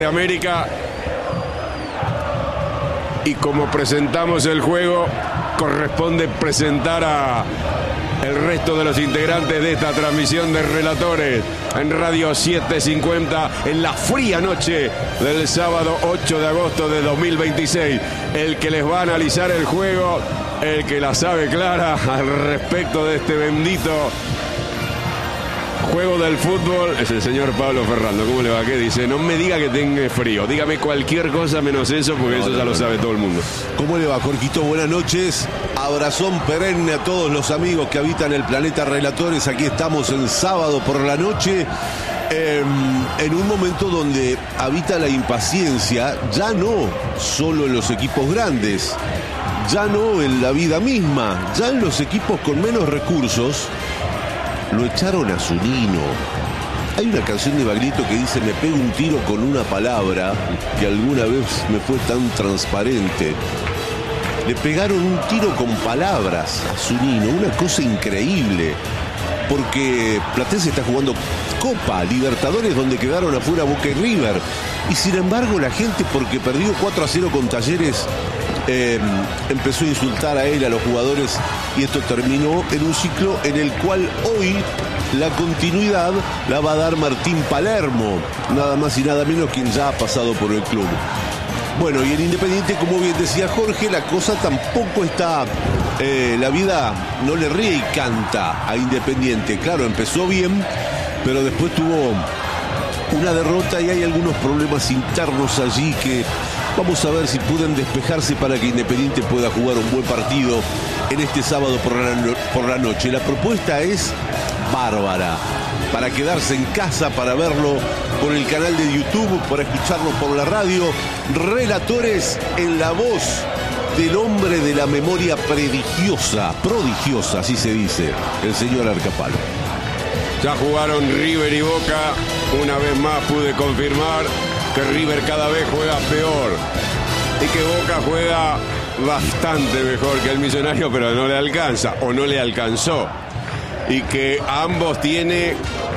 América, y como presentamos el juego, corresponde presentar a el resto de los integrantes de esta transmisión de Relatores en Radio 750 en la fría noche del sábado 8 de agosto de 2026. El que les va a analizar el juego, el que la sabe clara al respecto de este bendito juego del fútbol, es el señor Pablo Ferrando. ¿Cómo le va? ¿Qué dice? No me diga que tenga frío, dígame cualquier cosa menos eso, porque eso ya lo sabe todo el mundo. ¿Cómo le va, Jorgito? Buenas noches, abrazón perenne a todos los amigos que habitan el planeta Relatores. Aquí estamos en sábado por la noche, en un momento donde habita la impaciencia, ya no solo en los equipos grandes, ya no en la vida misma, ya en los equipos con menos recursos. Lo echaron a Zunino. Hay una canción de Baglietto que dice: me pego un tiro con una palabra que alguna vez me fue tan transparente. Le pegaron un tiro con palabras a Zunino, una cosa increíble. Porque Platense está jugando Copa Libertadores, donde quedaron afuera Boca y River. Y sin embargo la gente, porque perdió 4-0 con Talleres, empezó a insultar a él, a los jugadores, y esto terminó en un ciclo en el cual hoy la continuidad la va a dar Martín Palermo, nada más y nada menos, quien ya ha pasado por el club. Bueno, y en Independiente, como bien decía Jorge, la cosa tampoco está, la vida no le ríe y canta a Independiente. Claro, empezó bien, pero después tuvo una derrota y hay algunos problemas internos allí que vamos a ver si pueden despejarse para que Independiente pueda jugar un buen partido en este sábado por la noche. La propuesta es bárbara, para quedarse en casa, para verlo por el canal de YouTube, para escucharlo por la radio. Relatores en la voz del hombre de la memoria prodigiosa, así se dice, el señor Arcapalo. Ya jugaron River y Boca. Una vez más pude confirmar que River cada vez juega peor y que Boca juega bastante mejor que el Millonario, pero no le alcanza o no le alcanzó, y que ambos tienen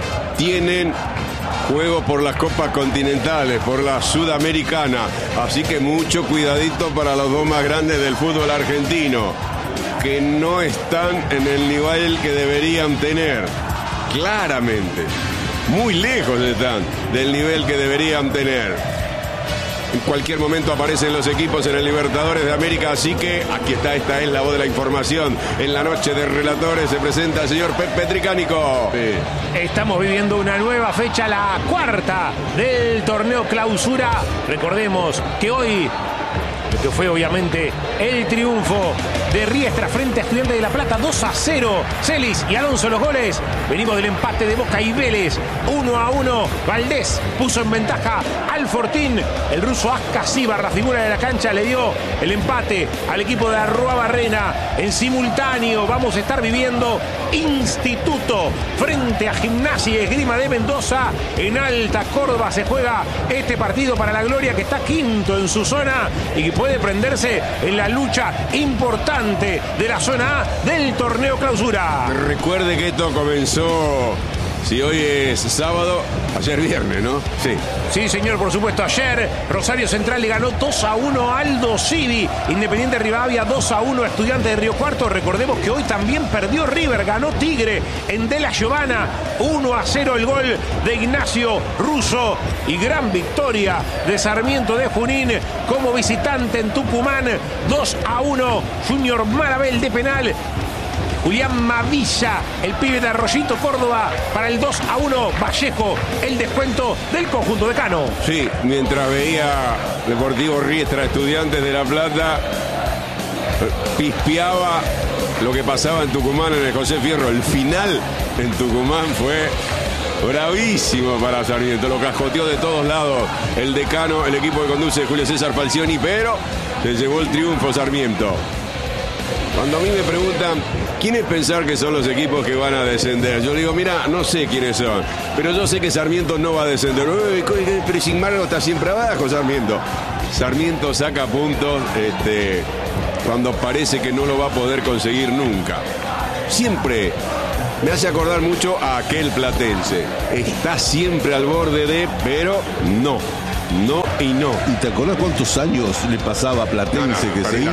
juego por las copas continentales, por la Sudamericana, así que mucho cuidadito para los dos más grandes del fútbol argentino, que no están en el nivel que deberían tener, claramente. Muy lejos están del nivel que deberían tener. En cualquier momento aparecen los equipos en el Libertadores de América, así que aquí está, esta es la voz de la información. En la noche de Relatores se presenta el señor Pepe Tricánico. Sí. Estamos viviendo una nueva fecha, la cuarta del torneo Clausura. Recordemos que hoy, lo que fue obviamente el triunfo de Riestra frente a Estudiantes de La Plata, 2-0. Celis y Alonso los goles. Venimos del empate de Boca y Vélez, 1-1. Valdés puso en ventaja al Fortín. El ruso Ascasíbar, la figura de la cancha, le dio el empate al equipo de Arruabarrena. En simultáneo vamos a estar viviendo Instituto frente a Gimnasia y Esgrima de Mendoza. En Alta Córdoba se juega este partido para la Gloria, que está quinto en su zona y que puede prenderse en la lucha importante de la zona A del torneo Clausura. Recuerde que esto comenzó, si hoy es sábado, ayer viernes, ¿no? Sí. Sí, señor, por supuesto. Ayer Rosario Central le ganó 2-1 a Aldo Civi. Independiente Rivadavia 2-1 a Estudiantes de Río Cuarto. Recordemos que hoy también perdió River, ganó Tigre en De La Giovana, 1-0 el gol de Ignacio Russo. Y gran victoria de Sarmiento de Junín como visitante en Tucumán, 2-1. Junior Marabel de penal. Julián Mavilla, el pibe de Arroyito Córdoba, para el 2-1. Vallejo, el descuento del conjunto de Cano. Sí, mientras veía Deportivo Riestra, Estudiantes de La Plata, pispeaba lo que pasaba en Tucumán en el José Fierro. El final en Tucumán fue bravísimo para Sarmiento, lo cascoteó de todos lados el decano, el equipo que conduce Julio César Falcioni, pero se llevó el triunfo Sarmiento. Cuando a mí me preguntan quiénes pensar que son los equipos que van a descender, yo digo, mira, no sé quiénes son, pero yo sé que Sarmiento no va a descender. Pero sin embargo está siempre abajo Sarmiento. Sarmiento saca puntos cuando parece que no lo va a poder conseguir nunca. Siempre me hace acordar mucho a aquel Platense. Está siempre al borde de, pero no. No y no. ¿Y te acordás cuántos años le pasaba a Platense que se iba?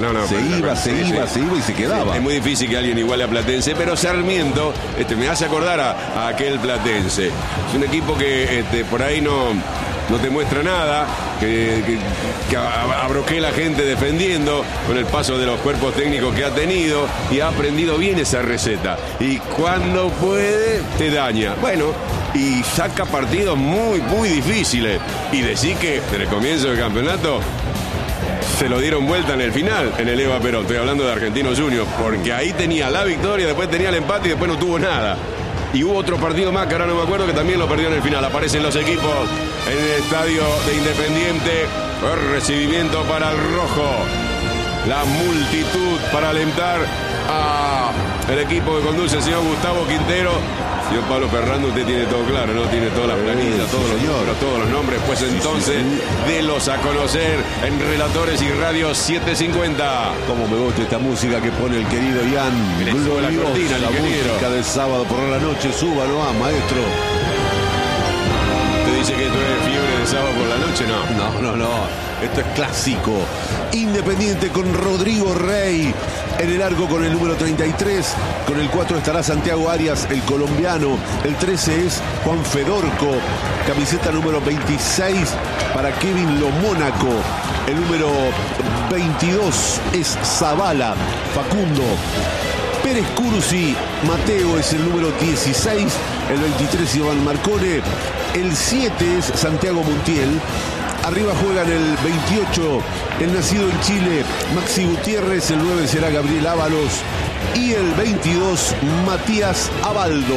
Se iba y se quedaba. Es muy difícil que alguien iguale a Platense, pero Sarmiento me hace acordar a aquel Platense. Es un equipo que por ahí no te muestra nada, que abroquela la gente defendiendo con el paso de los cuerpos técnicos que ha tenido y ha aprendido bien esa receta. Y cuando puede, te daña. Bueno, y saca partidos muy, muy difíciles. Y decir que en el comienzo del campeonato se lo dieron vuelta en el final, en el Eva Perón. Estoy hablando de Argentinos Juniors, porque ahí tenía la victoria, después tenía el empate y después no tuvo nada. Y hubo otro partido más que ahora no me acuerdo, que también lo perdió en el final. Aparecen los equipos en el estadio de Independiente. El recibimiento para el rojo. La multitud para alentar al equipo que conduce el señor Gustavo Quintero. Señor Pablo Ferrando, usted tiene todo claro, ¿no? Tiene todas las planillas, todos los nombres. Pues entonces, delos a conocer en Relatores y Radio 750. Como me gusta esta música que pone el querido Ian. La cortina, la música del sábado por la noche. Súbalo, maestro. ¿Usted dice que esto es fiebre de sábado por la noche? No. Esto es clásico. Independiente con Rodrigo Rey en el arco con el número 33. Con el 4 estará Santiago Arias, el colombiano. El 13 es Juan Fedorco. Camiseta número 26 para Kevin Lomónaco. El número 22 es Zavala, Facundo. Pérez Cursi, Mateo es el número 16. El 23 Iván Marcone. El 7 es Santiago Montiel. Arriba juegan el 28, el nacido en Chile, Maxi Gutiérrez. El 9 será Gabriel Ábalos. Y el 22, Matías Abaldo.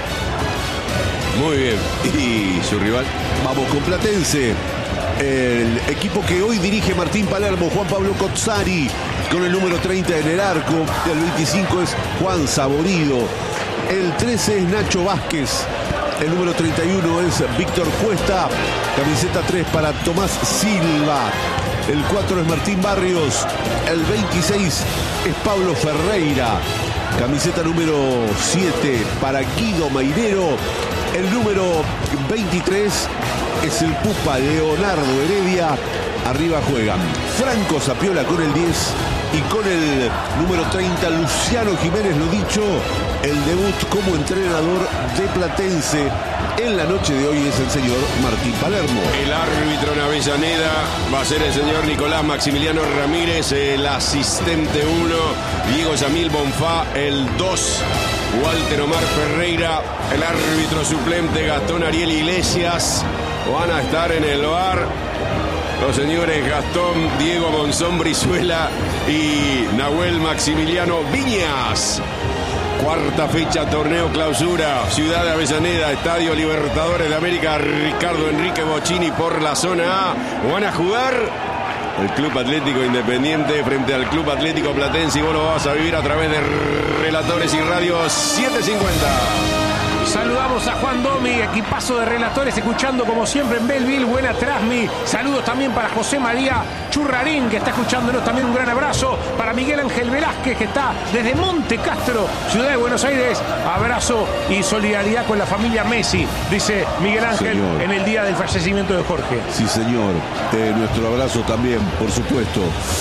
Muy bien. ¿Y su rival? Vamos con Platense. El equipo que hoy dirige Martín Palermo, Juan Pablo Cozzari, con el número 30 en el arco. El 25 es Juan Saborido. El 13 es Nacho Vázquez. El número 31 es Víctor Cuesta. Camiseta 3 para Tomás Silva. El 4 es Martín Barrios. El 26 es Pablo Ferreira. Camiseta número 7 para Guido Mainero. El número 23 es el Pupa Leonardo Heredia. Arriba juegan Franco Zapiola con el 10 y con el número 30 Luciano Jiménez, lo dicho, el debut como entrenador de Platense en la noche de hoy es el señor Martín Palermo. El árbitro en Avellaneda va a ser el señor Nicolás Maximiliano Ramírez, el asistente 1, Diego Yamil Bonfá, el 2, Walter Omar Ferreira, el árbitro suplente Gastón Ariel Iglesias. Van a estar en el VAR los señores Gastón Diego Monzón Brizuela y Nahuel Maximiliano Viñas. Cuarta fecha, torneo clausura, Ciudad de Avellaneda, Estadio Libertadores de América, Ricardo Enrique Bocchini por la zona A. Van a jugar el Club Atlético Independiente frente al Club Atlético Platense, y vos lo vas a vivir a través de Relatores y Radio 750. Saludamos a Juan Domi, equipazo de relatores, escuchando como siempre en Belleville. Buena Trasmi. Saludos también para José María Churrarín, que está escuchándonos. También un gran abrazo para Miguel Ángel Velázquez, que está desde Monte Castro, Ciudad de Buenos Aires. Abrazo y solidaridad con la familia Messi, dice Miguel Ángel, señor, en el día del fallecimiento de Jorge. Sí, señor. Nuestro abrazo también, por supuesto.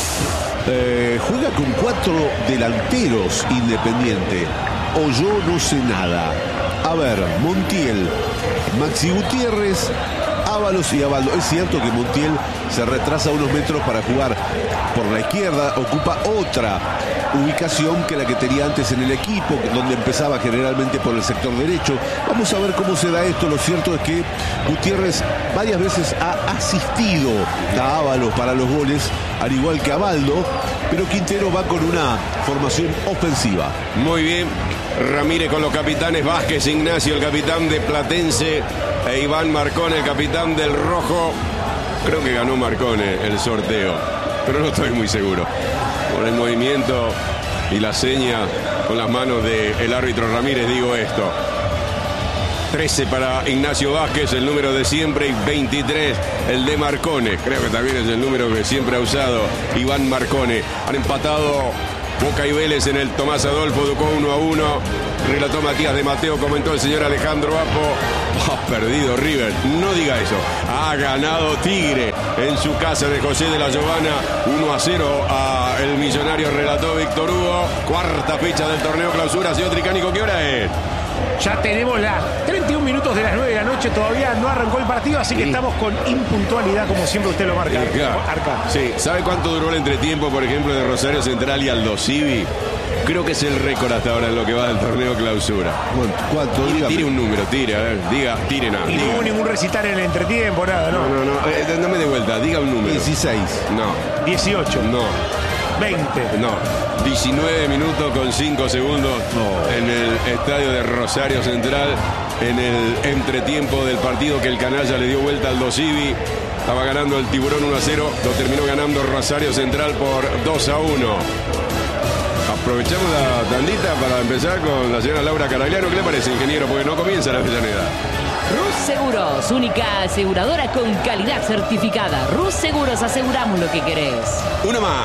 Juega con 4 delanteros Independiente. O yo no sé nada. A ver, Montiel, Maxi Gutiérrez, Ábalos y Abaldo. Es cierto que Montiel se retrasa unos metros para jugar por la izquierda, ocupa otra ubicación que la que tenía antes en el equipo, donde empezaba generalmente por el sector derecho. Vamos a ver cómo se da esto. Lo cierto es que Gutiérrez varias veces ha asistido a Ábalos para los goles, al igual que Abaldo, pero Quintero va con una formación ofensiva. Muy bien. Ramírez con los capitanes, Vázquez Ignacio, el capitán de Platense, e Iván Marcone, el capitán del Rojo. Creo que ganó Marcone el sorteo, pero no estoy muy seguro. Por el movimiento y la seña con las manos del árbitro Ramírez digo esto. 13 para Ignacio Vázquez, el número de siempre, y 23 el de Marcone. Creo que también es el número que siempre ha usado Iván Marcone. Han empatado Boca y Vélez en el Tomás Adolfo, Ducó 1-1. Relató Matías de Mateo, comentó el señor Alejandro Apo. Ha perdido River, no diga eso. Ha ganado Tigre en su casa de José de la Giovana, 1-0 a el millonario, relató Víctor Hugo. Cuarta fecha del torneo clausura. Señor Tricánico, ¿qué hora es? Ya tenemos las 31 minutos de las 9 de la noche, todavía no arrancó el partido, así que estamos con impuntualidad, como siempre usted lo marca. Arca. Sí, ¿sabe cuánto duró el entretiempo, por ejemplo, de Rosario Central y Aldo Civi? Creo que es el récord hasta ahora en lo que va del torneo clausura. ¿Cuánto? Tire un número, tire, a ver, tire nada. Y no hubo ningún recital en el entretiempo, nada, ¿no? No me dé vuelta, diga un número. 16. No. 18. No. 20. No. 19 minutos con 5 segundos en el estadio de Rosario Central, en el entretiempo del partido que el canalla le dio vuelta al Aldo Civi. Estaba ganando el Tiburón 1-0, lo terminó ganando Rosario Central por 2-1. Aprovechamos la tandita para empezar con la señora Laura Caragliano. ¿Qué le parece, ingeniero? Porque no comienza la Avellaneda. Rus Seguros, única aseguradora con calidad certificada. Rus Seguros, aseguramos lo que querés. Una más.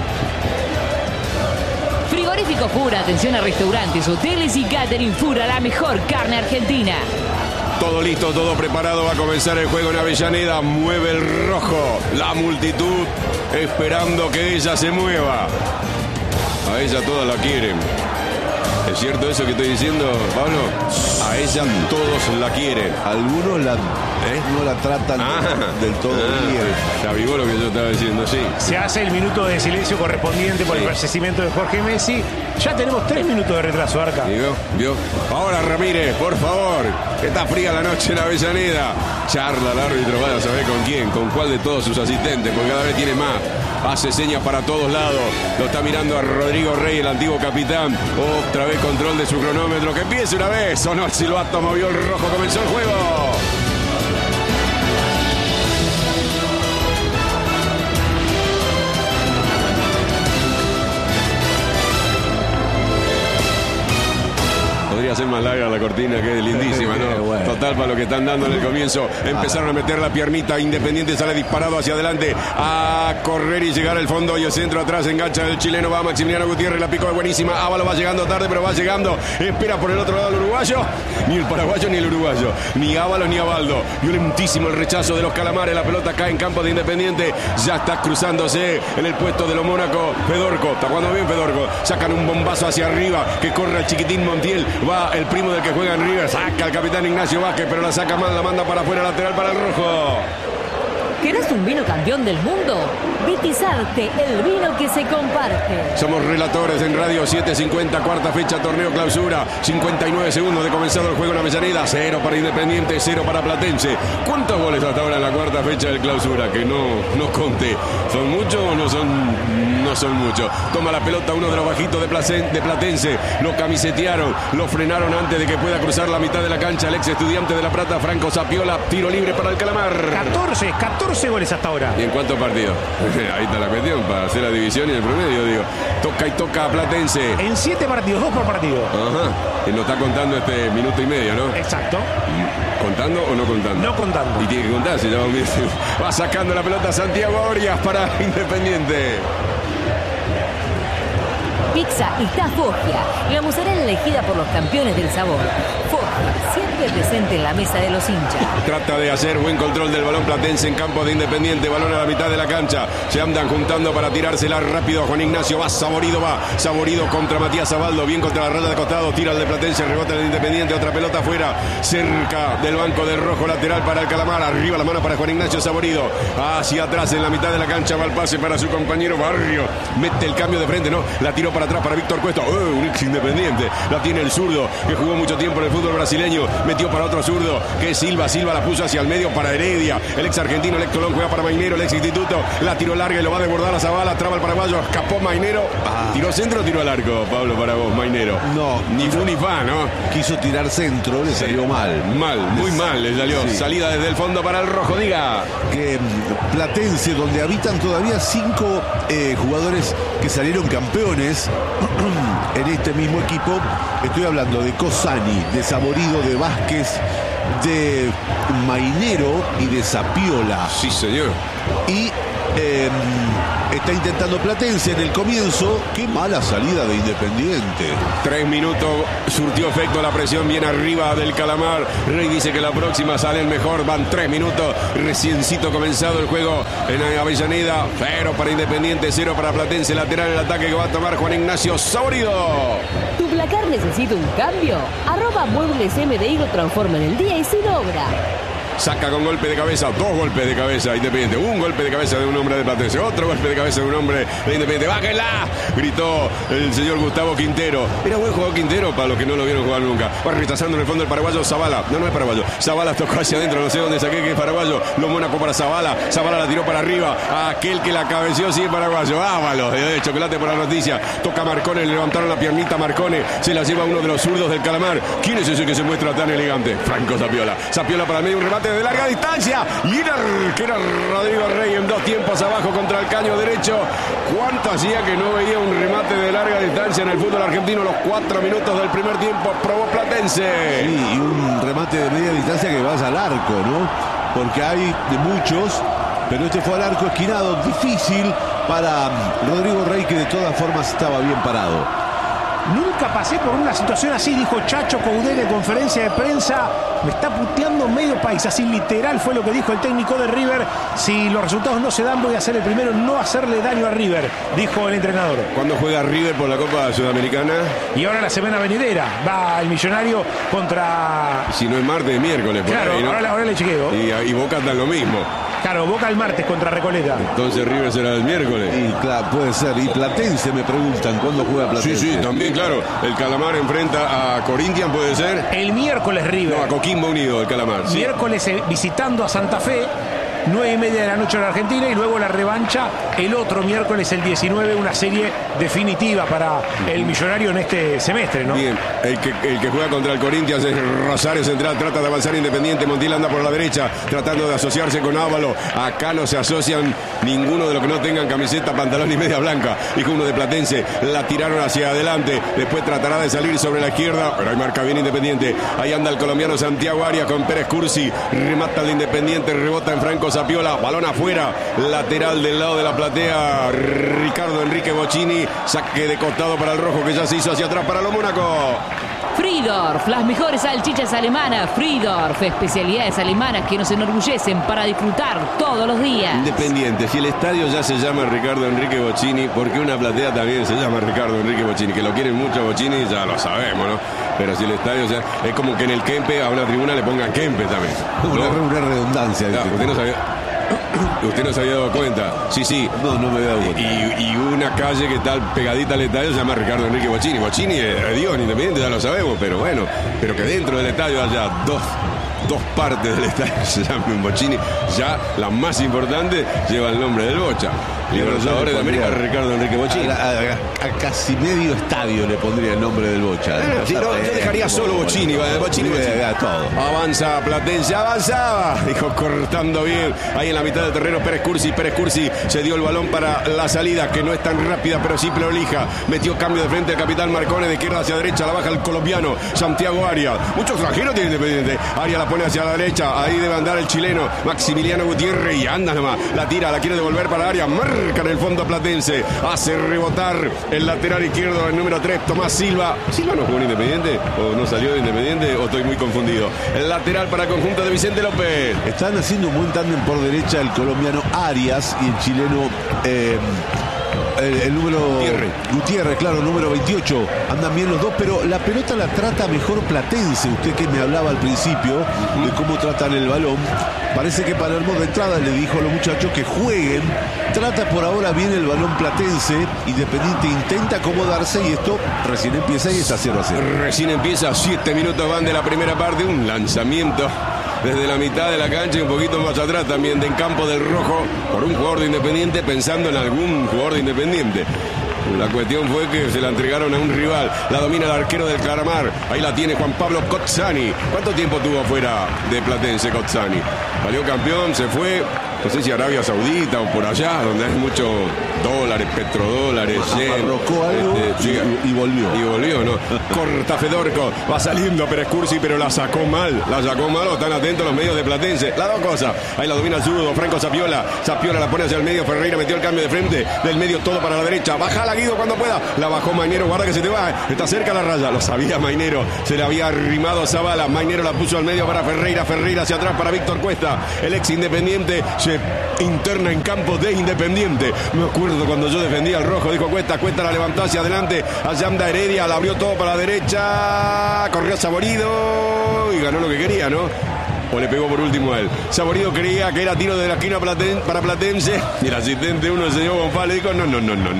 Frigorífico Fura, atención a restaurantes, hoteles y catering Fura, la mejor carne argentina. Todo listo, todo preparado, va a comenzar el juego en Avellaneda. Mueve el rojo, la multitud esperando que ella se mueva. A ella todas la quieren. ¿Es cierto eso que estoy diciendo, Pablo? A ella todos la quieren. Algunos no la tratan del todo bien. Se avivó lo que yo estaba diciendo, sí. Se hace el minuto de silencio correspondiente por el fallecimiento de Jorge Messi. Ya tenemos 3 minutos de retraso, Arca. ¿Vio? Ahora Ramírez, por favor. Está fría la noche en Avellaneda. Charla el árbitro, vaya a saber con quién, con cuál de todos sus asistentes, porque cada vez tiene más. Hace señas para todos lados. Lo está mirando a Rodrigo Rey, el antiguo capitán. Otra vez control de su cronómetro. Que empiece una vez. Sonó el silbato, movió el rojo, comenzó el juego. Podría ser más larga la cortina, que es lindísima, ¿no? Bueno. Total, para lo que están dando en el comienzo. Empezaron a meter la piernita. Independiente sale disparado hacia adelante. A correr y llegar al fondo. Y el centro atrás. Engancha el chileno. Va Maximiliano Gutiérrez. La picó de buenísima. Ávalo va llegando tarde, pero va llegando. Espera por el otro lado el uruguayo. Ni el paraguayo ni el uruguayo. Ni Ávalo ni Abaldo. Violentísimo el rechazo de los calamares. La pelota cae en campo de Independiente. Ya está cruzándose en el puesto de los Mónaco. Fedorco. Está jugando bien Fedorco. Sacan un bombazo hacia arriba. Que corre el chiquitín Montiel. Va el primo del que juega en River, saca al capitán Ignacio Vázquez, pero la saca mal, la manda para afuera, lateral para el rojo. ¿Querés un vino campeón del mundo? Vitizarte, el vino que se comparte. Somos relatores en Radio 750, cuarta fecha, torneo clausura. 59 segundos de comenzado el juego en Avellaneda. 0 para Independiente, 0 para Platense. ¿Cuántos goles hasta ahora en la cuarta fecha del clausura? Que no conté. ¿Son muchos o no son? No son muchos. Toma la pelota uno de los bajitos de Platense. Lo camisetearon, lo frenaron antes de que pueda cruzar la mitad de la cancha. El ex Estudiante de La Plata, Franco Zapiola. Tiro libre para el Calamar. 14 goles hasta ahora. ¿Y en cuántos partidos? Ahí está la cuestión, para hacer la división y el promedio, digo. Toca y toca a Platense. En 7 partidos, 2 por partido. Ajá. Y lo está contando este minuto y medio, ¿no? Exacto. ¿Contando o no contando? No contando. Y tiene que contar, si ya va sacando la pelota Santiago Orias para Independiente. Pizza está Foggia, la mozzarella elegida por los campeones del sabor. Foggia, siempre presente en la mesa de los hinchas. Trata de hacer buen control del balón Platense en campo de Independiente. Balón a la mitad de la cancha. Se andan juntando para tirársela rápido a Juan Ignacio. Va Saborido contra Matías Abaldo. Bien contra la raya de costado. Tira el de Platense, rebota el de Independiente. Otra pelota afuera. Cerca del banco del rojo, lateral para el Calamar. Arriba la mano para Juan Ignacio Saborido. Hacia atrás en la mitad de la cancha. Va el pase para su compañero Barrio. Mete el cambio de frente, ¿no? La tiró para atrás para Víctor Cuesta. Un ex Independiente. La tiene el zurdo, que jugó mucho tiempo en el fútbol brasileño. Metió para otro zurdo, que es Silva. Silva la puso hacia el medio para Heredia. El ex argentino, el ex Colón, juega para Mainero, el ex Instituto. La tiró larga y lo va a desbordar a Zabala. Traba el paraguayo. Escapó Mainero. ¿Tiró centro o tiró al arco, Pablo, para vos, Mainero? No. Ni fu ni fa, ¿no? Quiso tirar centro, le salió mal. Muy mal le salió. Sí. Salida desde el fondo para el rojo, diga. Que Platense, donde habitan todavía 5 jugadores que salieron campeones en este mismo equipo. Estoy hablando de Cosani, de Saborido, de Vázquez, de Mainero y de Zapiola. Sí, señor. Y está intentando Platense en el comienzo. Qué mala salida de Independiente. 3 minutos, surtió efecto la presión bien arriba del Calamar. Rey dice que la próxima salen mejor. Van 3 minutos, reciencito comenzado el juego en Avellaneda. 0 para Independiente, 0 para Platense. Lateral el ataque que va a tomar Juan Ignacio Saborido. ¿Tu placar necesita un cambio? Muebles MDI lo transforma en el día y sin obra. Saca con golpe de cabeza, 2 golpes de cabeza Independiente, un golpe de cabeza de un hombre de Platense, otro golpe de cabeza de un hombre de Independiente. ¡Bájenla! Gritó el señor Gustavo Quintero. Era buen jugador Quintero para los que no lo vieron jugar nunca. Va rechazando en el fondo el paraguayo Zavala. No es paraguayo. Zavala tocó hacia adentro, no sé dónde saqué que es paraguayo. Lo Mónaco para Zavala. Zavala la tiró para arriba. Aquel que la cabeció sí es paraguayo. Ábalos, de chocolate por la noticia. Toca Marcone, le levantaron la piernita Marcone. Se la lleva uno de los zurdos del Calamar. ¿Quién es ese que se muestra tan elegante? Franco Zapiola. Zapiola para medio, un remate de larga distancia y que era Rodrigo Rey en 2 tiempos abajo contra el caño derecho. ¿Cuánto hacía que no veía un remate de larga distancia en el fútbol argentino? Los 4 minutos del primer tiempo probó Platense. Sí, y un remate de media distancia que vas al arco, ¿no? Porque hay de muchos, pero este fue al arco esquinado, difícil para Rodrigo Rey, que de todas formas estaba bien parado. Nunca pasé por una situación así, dijo Chacho Coudet en conferencia de prensa. Me está puteando medio país, así literal fue lo que dijo el técnico de River. Si los resultados no se dan, voy a ser el primero en no hacerle daño a River, dijo el entrenador. ¿Cuándo juega River por la Copa Sudamericana? Y ahora la semana venidera va el Millonario contra... Si no es martes, miércoles. Claro, ahí, ¿no? ahora le chequeo. Y Boca está lo mismo. Claro, Boca el martes contra Recoleta. Entonces River será el miércoles. Y claro, puede ser. Y Platense, me preguntan, ¿cuándo juega Platense? Sí, también, claro. El Calamar enfrenta a Corinthians, ¿puede ser? El miércoles River. No, a Coquimbo Unido, el Calamar. Sí. Miércoles visitando a Santa Fe. 9:30 de la noche en la Argentina, y luego la revancha el otro miércoles, el 19, una serie definitiva para el Millonario en este semestre, ¿no? Bien, el que juega contra el Corinthians es Rosario Central, trata de avanzar Independiente. Montiel anda por la derecha, tratando de asociarse con Ávalo. Acá no se asocian ninguno de los que no tengan camiseta, pantalón y media blanca. Dijo uno de Platense, la tiraron hacia adelante, después tratará de salir sobre la izquierda, pero ahí marca bien Independiente. Ahí anda el colombiano Santiago Arias con Pérez Cursi, remata el Independiente, rebota en Franco Zapiola, balón afuera, lateral del lado de la platea, Ricardo Enrique Bocchini, saque de costado para el rojo que ya se hizo hacia atrás para los Mónaco. Friedorf, las mejores salchichas alemanas. Friedorf, especialidades alemanas que nos enorgullecen para disfrutar todos los días. Independiente, si el estadio ya se llama Ricardo Enrique Bocchini, ¿por qué una platea también se llama Ricardo Enrique Bocchini? Que lo quieren mucho a Bocchini, ya lo sabemos, ¿no? Pero si el estadio ya es como que en el Kempe a una tribuna le pongan Kempe también, ¿no? Una redundancia. Ya, usted no se había dado cuenta. Sí. No me había dado cuenta. Y una calle que está pegadita al estadio se llama Ricardo Enrique Bocchini. Bocchini es Dios, Independiente, ya lo sabemos, pero bueno, pero que dentro del estadio haya dos partes del estadio se llaman Bocchini. Ya la más importante lleva el nombre del Bocha. Libertadores de América, Ricardo Enrique Bocchini. A casi medio estadio le pondría el nombre del Bocha. Yo dejaría solo Bocchini. Bocchini. Todo. Avanza Platense, avanzaba. Dijo cortando bien. Ahí en la mitad del terreno Pérez Cursi se dio el balón para la salida, que no es tan rápida, pero sí prolija. Metió cambio de frente el capitán Marcone, de izquierda hacia derecha, la baja el colombiano Santiago Arias. Muchos extranjeros tiene Independiente. Arias la pone hacia la derecha. Ahí debe andar el chileno Maximiliano Gutiérrez y anda nomás. La tira, la quiere devolver para Arias. Marca en el fondo a Platense. Hace rebotar el lateral izquierdo, el número 3, Tomás Silva. ¿Silva no jugó en Independiente? ¿O no salió de Independiente? ¿O estoy muy confundido? El lateral para el conjunto de Vicente López. Están haciendo un buen tándem por derecha el colombiano Arias y el chileno el número Gutiérrez, claro, número 28. Andan bien los dos, pero la pelota la trata mejor Platense. Usted que me hablaba al principio de cómo tratan el balón. Parece que Palermo de entrada le dijo a los muchachos que jueguen. Trata por ahora bien el balón Platense. Independiente intenta acomodarse y esto recién empieza y está 0-0. Recién empieza, 7 minutos van de la primera parte. Un lanzamiento desde la mitad de la cancha y un poquito más atrás también de en campo del rojo por un jugador de Independiente, pensando en algún jugador de Independiente. La cuestión fue que se la entregaron a un rival. La domina el arquero del Calamar. Ahí la tiene Juan Pablo Cozzani. ¿Cuánto tiempo tuvo fuera de Platense Cozzani? Salió campeón, se fue. no sé si Arabia Saudita o por allá, donde hay muchos dólares, petrodólares, arrocó algo y volvió. Y volvió, ¿no? Corta Fedorco, va saliendo Pérez Cursi, pero la sacó mal, están atentos los medios de Platense. Las dos cosas, ahí la domina el zurdo, Franco Sapiola la pone hacia el medio, Ferreira metió el cambio de frente, del medio todo para la derecha, baja la Guido cuando pueda, la bajó Mainero, guarda que se te va, está cerca la raya, lo sabía Mainero, se le había arrimado a Zavala, Mainero la puso al medio para Ferreira hacia atrás para Víctor Cuesta, el ex Independiente se interna en campo de Independiente. Me acuerdo cuando yo defendía al rojo, dijo Cuesta la levantó hacia adelante, allá anda Heredia, la abrió todo para la derecha, corrió Saborido y ganó lo que quería, ¿no? O le pegó por último a él. Saborido creía que era tiro de la esquina para Platense y el asistente el señor González dijo no.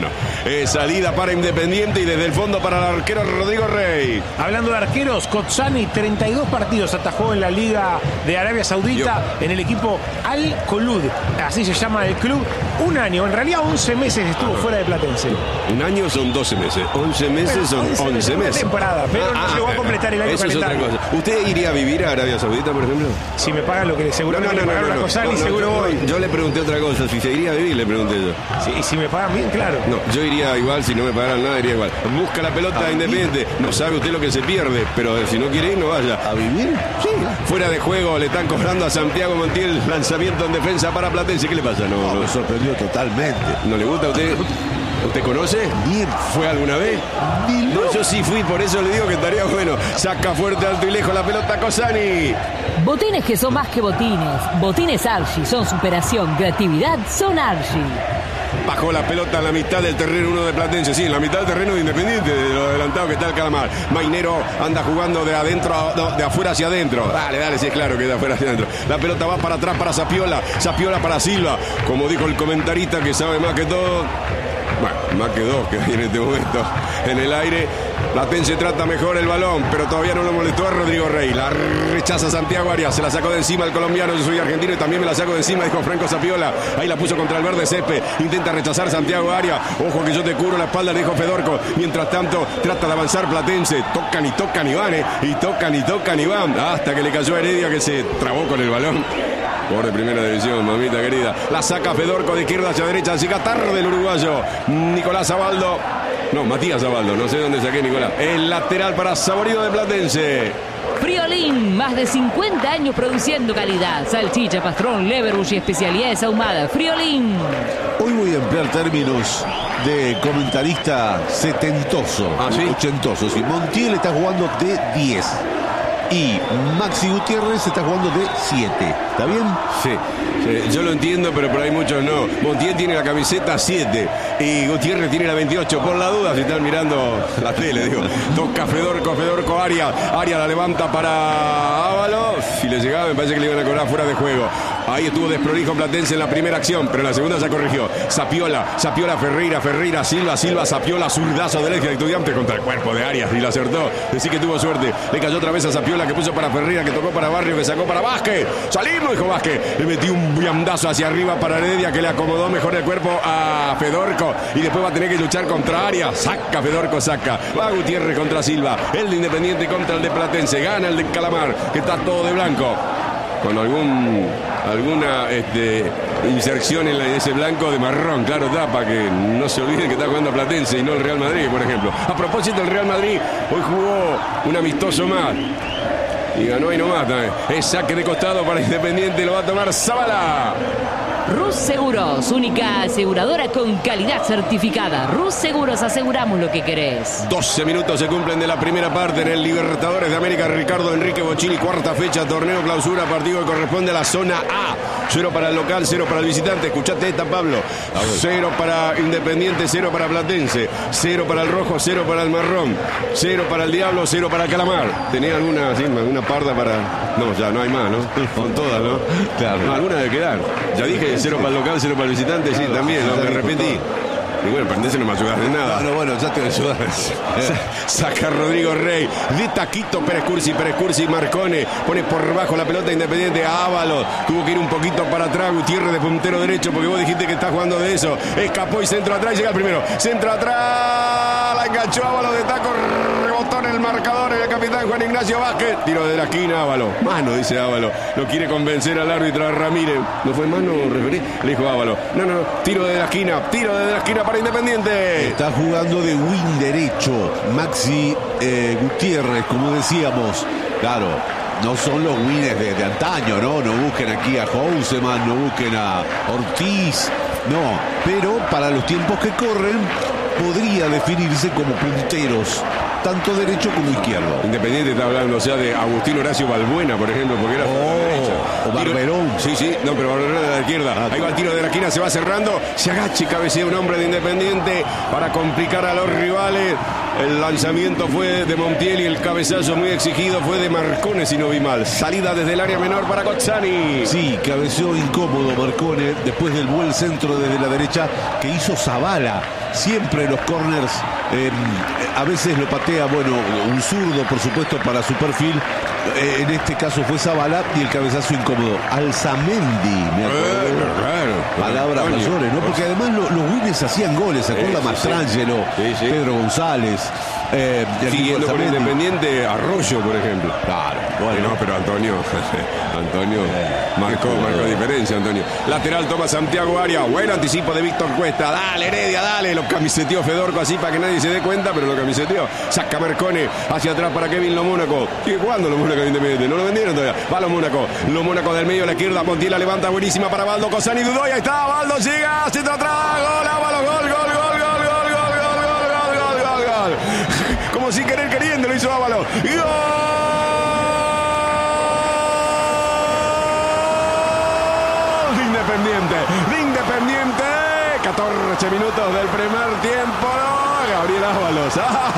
Salida para Independiente y desde el fondo para el arquero Rodrigo Rey. Hablando de arqueros, Kotsani 32 partidos atajó en la Liga de Arabia Saudita en el equipo Al Khulud, así se llama el club. Un año, en realidad 11 meses estuvo fuera de Platense. Un año son 12 meses, 11 meses son 11 meses. Una temporada, pero no llegó a completar el año eso calendario. Es otra cosa. ¿Usted iría a vivir a Arabia Saudita, por ejemplo? Si me pagan lo que seguramente me pagaron a Kotsani, seguro voy. Yo le pregunté otra cosa, si se iría a vivir, le pregunté yo. Sí, y si me pagan bien, claro. No, yo iría igual, si no me pagaran nada, iría igual. Busca la pelota Independiente, no sabe usted lo que se pierde, pero si no quiere ir, no vaya. ¿A vivir? Sí. Fuera de juego, le están cobrando a Santiago Montiel lanzamiento en defensa para Platense. ¿Qué le pasa? No, me sorprendió totalmente. ¿No le gusta a usted? ¿Usted conoce? Bien. ¿Fue alguna vez? No, yo sí fui, por eso le digo que estaría bueno. Saca fuerte, alto y lejos la pelota Kotsani. Botines que son más que botines. Botines Archie son superación, creatividad, son Archie. Bajó la pelota en la mitad del terreno uno de Platense, sí, en la mitad del terreno de Independiente, de lo adelantado que está el Calamar. Mainero anda jugando de adentro, no, de afuera hacia adentro. Dale, sí es claro que de afuera hacia adentro. La pelota va para atrás para Sapiola para Silva. Como dijo el comentarista que sabe más que todo, bueno, más que dos que hay en este momento en el aire. Platense trata mejor el balón, pero todavía no lo molestó a Rodrigo Rey. La rechaza Santiago Arias, se la sacó de encima el colombiano. Yo soy argentino y también me la saco de encima, dijo Franco Sapiola. Ahí la puso contra el verde césped. Intenta rechazar Santiago Arias. Ojo que yo te cubro la espalda, le dijo Fedorco. Mientras tanto, trata de avanzar Platense. Tocan y van, y tocan y van. Hasta que le cayó a Heredia, que se trabó con el balón. Por de primera división, mamita querida. La saca Fedorco de izquierda hacia derecha. Llega tarde el uruguayo. Nicolás Abaldo. No, Matías Abaldo. No sé dónde saqué Nicolás. El lateral para Saborido de Platense. Friolín, más de 50 años produciendo calidad. Salchicha, pastrón, leverbush y especialidades ahumadas. Friolín. Hoy voy a emplear términos de comentarista setentoso, ¿sí? Ochentoso. Si Montiel está jugando de 10 y Maxi Gutiérrez está jugando de 7. ¿Está bien? Sí, yo lo entiendo, pero por ahí muchos no. Montiel tiene la camiseta 7 y Gutiérrez tiene la 28. Por la duda, si están mirando la tele, digo. Toca Fedorco Arias la levanta para Ábalos. Si le llegaba, me parece que le iban a cobrar fuera de juego. Ahí estuvo desprolijo Platense en la primera acción, pero en la segunda ya corrigió. Sapiola, Ferreira, Silva, Sapiola, zurdazo del ex de Estudiantes contra el cuerpo de Arias y la acertó. Decir que tuvo suerte. Le cayó otra vez a Sapiola, que puso para Ferreira, que tocó para Barrio, que sacó para Vázquez. Salimos, dijo Vázquez. Le metió un viandazo hacia arriba para Heredia, que le acomodó mejor el cuerpo a Fedorco. Y después va a tener que luchar contra Arias. Saca Fedorco. Va Gutiérrez contra Silva. El de Independiente contra el de Platense. Gana el de Calamar, que está todo de blanco. Con alguna inserción en ese blanco de marrón, claro está, para que no se olviden que está jugando Platense y no el Real Madrid, por ejemplo. A propósito, el Real Madrid hoy jugó un amistoso más y ganó y no mata. Es saque de costado para Independiente, lo va a tomar Zavala. Rus Seguros, única aseguradora con calidad certificada. Rus Seguros, aseguramos lo que querés. 12 minutos se cumplen de la primera parte en el Libertadores de América. Ricardo Enrique Bochini, cuarta fecha, torneo clausura, partido que corresponde a la zona A. 0 para el local, 0 para el visitante. Escuchate esta, Pablo. 0 para Independiente, 0 para Platense, 0 para el rojo, 0 para el marrón, 0 para el Diablo, 0 para Calamar. ¿Tenía alguna parda para...? No, ya no hay más, ¿no? Con todas, ¿no? Claro. No, alguna debe quedar. Ya dije 0 para el local, 0 para el visitante, sí, también, lo repetí. Y bueno, Pernese no me ayudas de nada. No, bueno, ya te voy a ayudar. Saca Rodrigo Rey. De taquito Pérez Cursi, Marcone. Pone por bajo la pelota Independiente a Ábalos. Tuvo que ir un poquito para atrás. Gutiérrez de puntero derecho, porque vos dijiste que está jugando de eso. Escapó y centro atrás y llega el primero. Centro atrás. La enganchó Ábalos de taco. Rebotó en el marcador el capitán Juan Ignacio Vázquez. Tiro de la esquina, Ábalos. Mano, dice Ábalos. Lo quiere convencer al árbitro Ramírez. ¿No fue mano, referí? Le dijo Ábalos. No. Tiro de la esquina para Independiente. Está jugando de wing derecho Maxi Gutiérrez, como decíamos. Claro, no son los wings de antaño, ¿no? No busquen aquí a Houseman, no busquen a Ortiz. No, pero para los tiempos que corren podría definirse como punteros, tanto derecho como izquierdo. Independiente está hablando, o sea, de Agustín Horacio Balbuena, por ejemplo, porque era o Barberón. Sí, no, pero Barberón de la izquierda. Ahí va el tiro de la esquina, se va cerrando, se agacha y cabecea un hombre de Independiente para complicar a los rivales. El lanzamiento fue de Montiel y el cabezazo muy exigido fue de Marcone, si no vi mal. Salida desde el área menor para Cozzani. Sí, cabeceó incómodo Marcone después del buen centro desde la derecha que hizo Zavala. Siempre los corners, a veces lo patea, bueno, un zurdo, por supuesto, para su perfil. En este caso fue Zavala y el cabezazo incómodo. Alzamendi, me acuerdo. Palabras mayores, ¿no? Porque además los Winners hacían goles, ¿se acuerda? Mastrangelo, Pedro González. Siguiendo con Independiente, Arroyo, por ejemplo. Claro, bueno. No, pero Antonio marcó diferencia, Antonio. Lateral toma Santiago Arias. Buen anticipo de Víctor Cuesta. Dale, Heredia, dale. Lo camiseteó Fedorco así para que nadie se dé cuenta, pero lo camiseteó. Saca Marcone hacia atrás para Kevin Lo Mónaco. Sigue jugando Lo Mónaco Independiente. No lo vendieron todavía. Va Lo Mónaco. Lo Mónaco del medio a la izquierda. Montiel la levanta buenísima para Baldo. Cozzani dudó y ahí está. Baldo llega. Centro atrás. Gol. Ábalos. Gol. Como sin querer queriendo lo hizo Ábalos. ¡Gol! De Independiente. 14 minutos del primer tiempo. Gabriel Ábalos.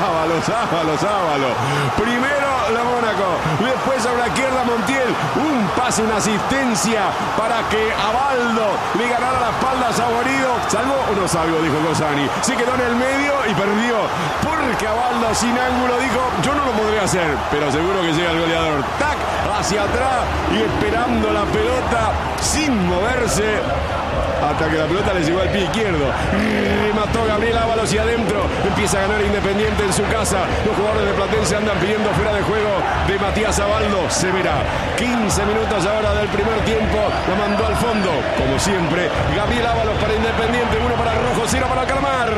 Primero Lo Mónaco. Después a la izquierda Montiel. Un pase, una asistencia para que a Baldo le ganara la espalda a Saborido. ¿Salvo o no salvo? Dijo Cozzani. Se quedó en el medio y perdió. Porque a Baldo sin ángulo dijo, yo no lo podré hacer, pero seguro que llega el goleador. ¡Tac! Hacia atrás y esperando la pelota sin moverse. Hasta que la pelota le llegó al pie izquierdo. Remató Gabriel Ábalos y adentro empieza a ganar Independiente en su casa. Los jugadores de Platense andan pidiendo fuera de juego de Matías Abaldo. Se verá. 15 minutos ahora del primer tiempo. Lo mandó al fondo, como siempre. Gabriel Ábalos para Independiente. 1 para Rojo, 0 para Calmar.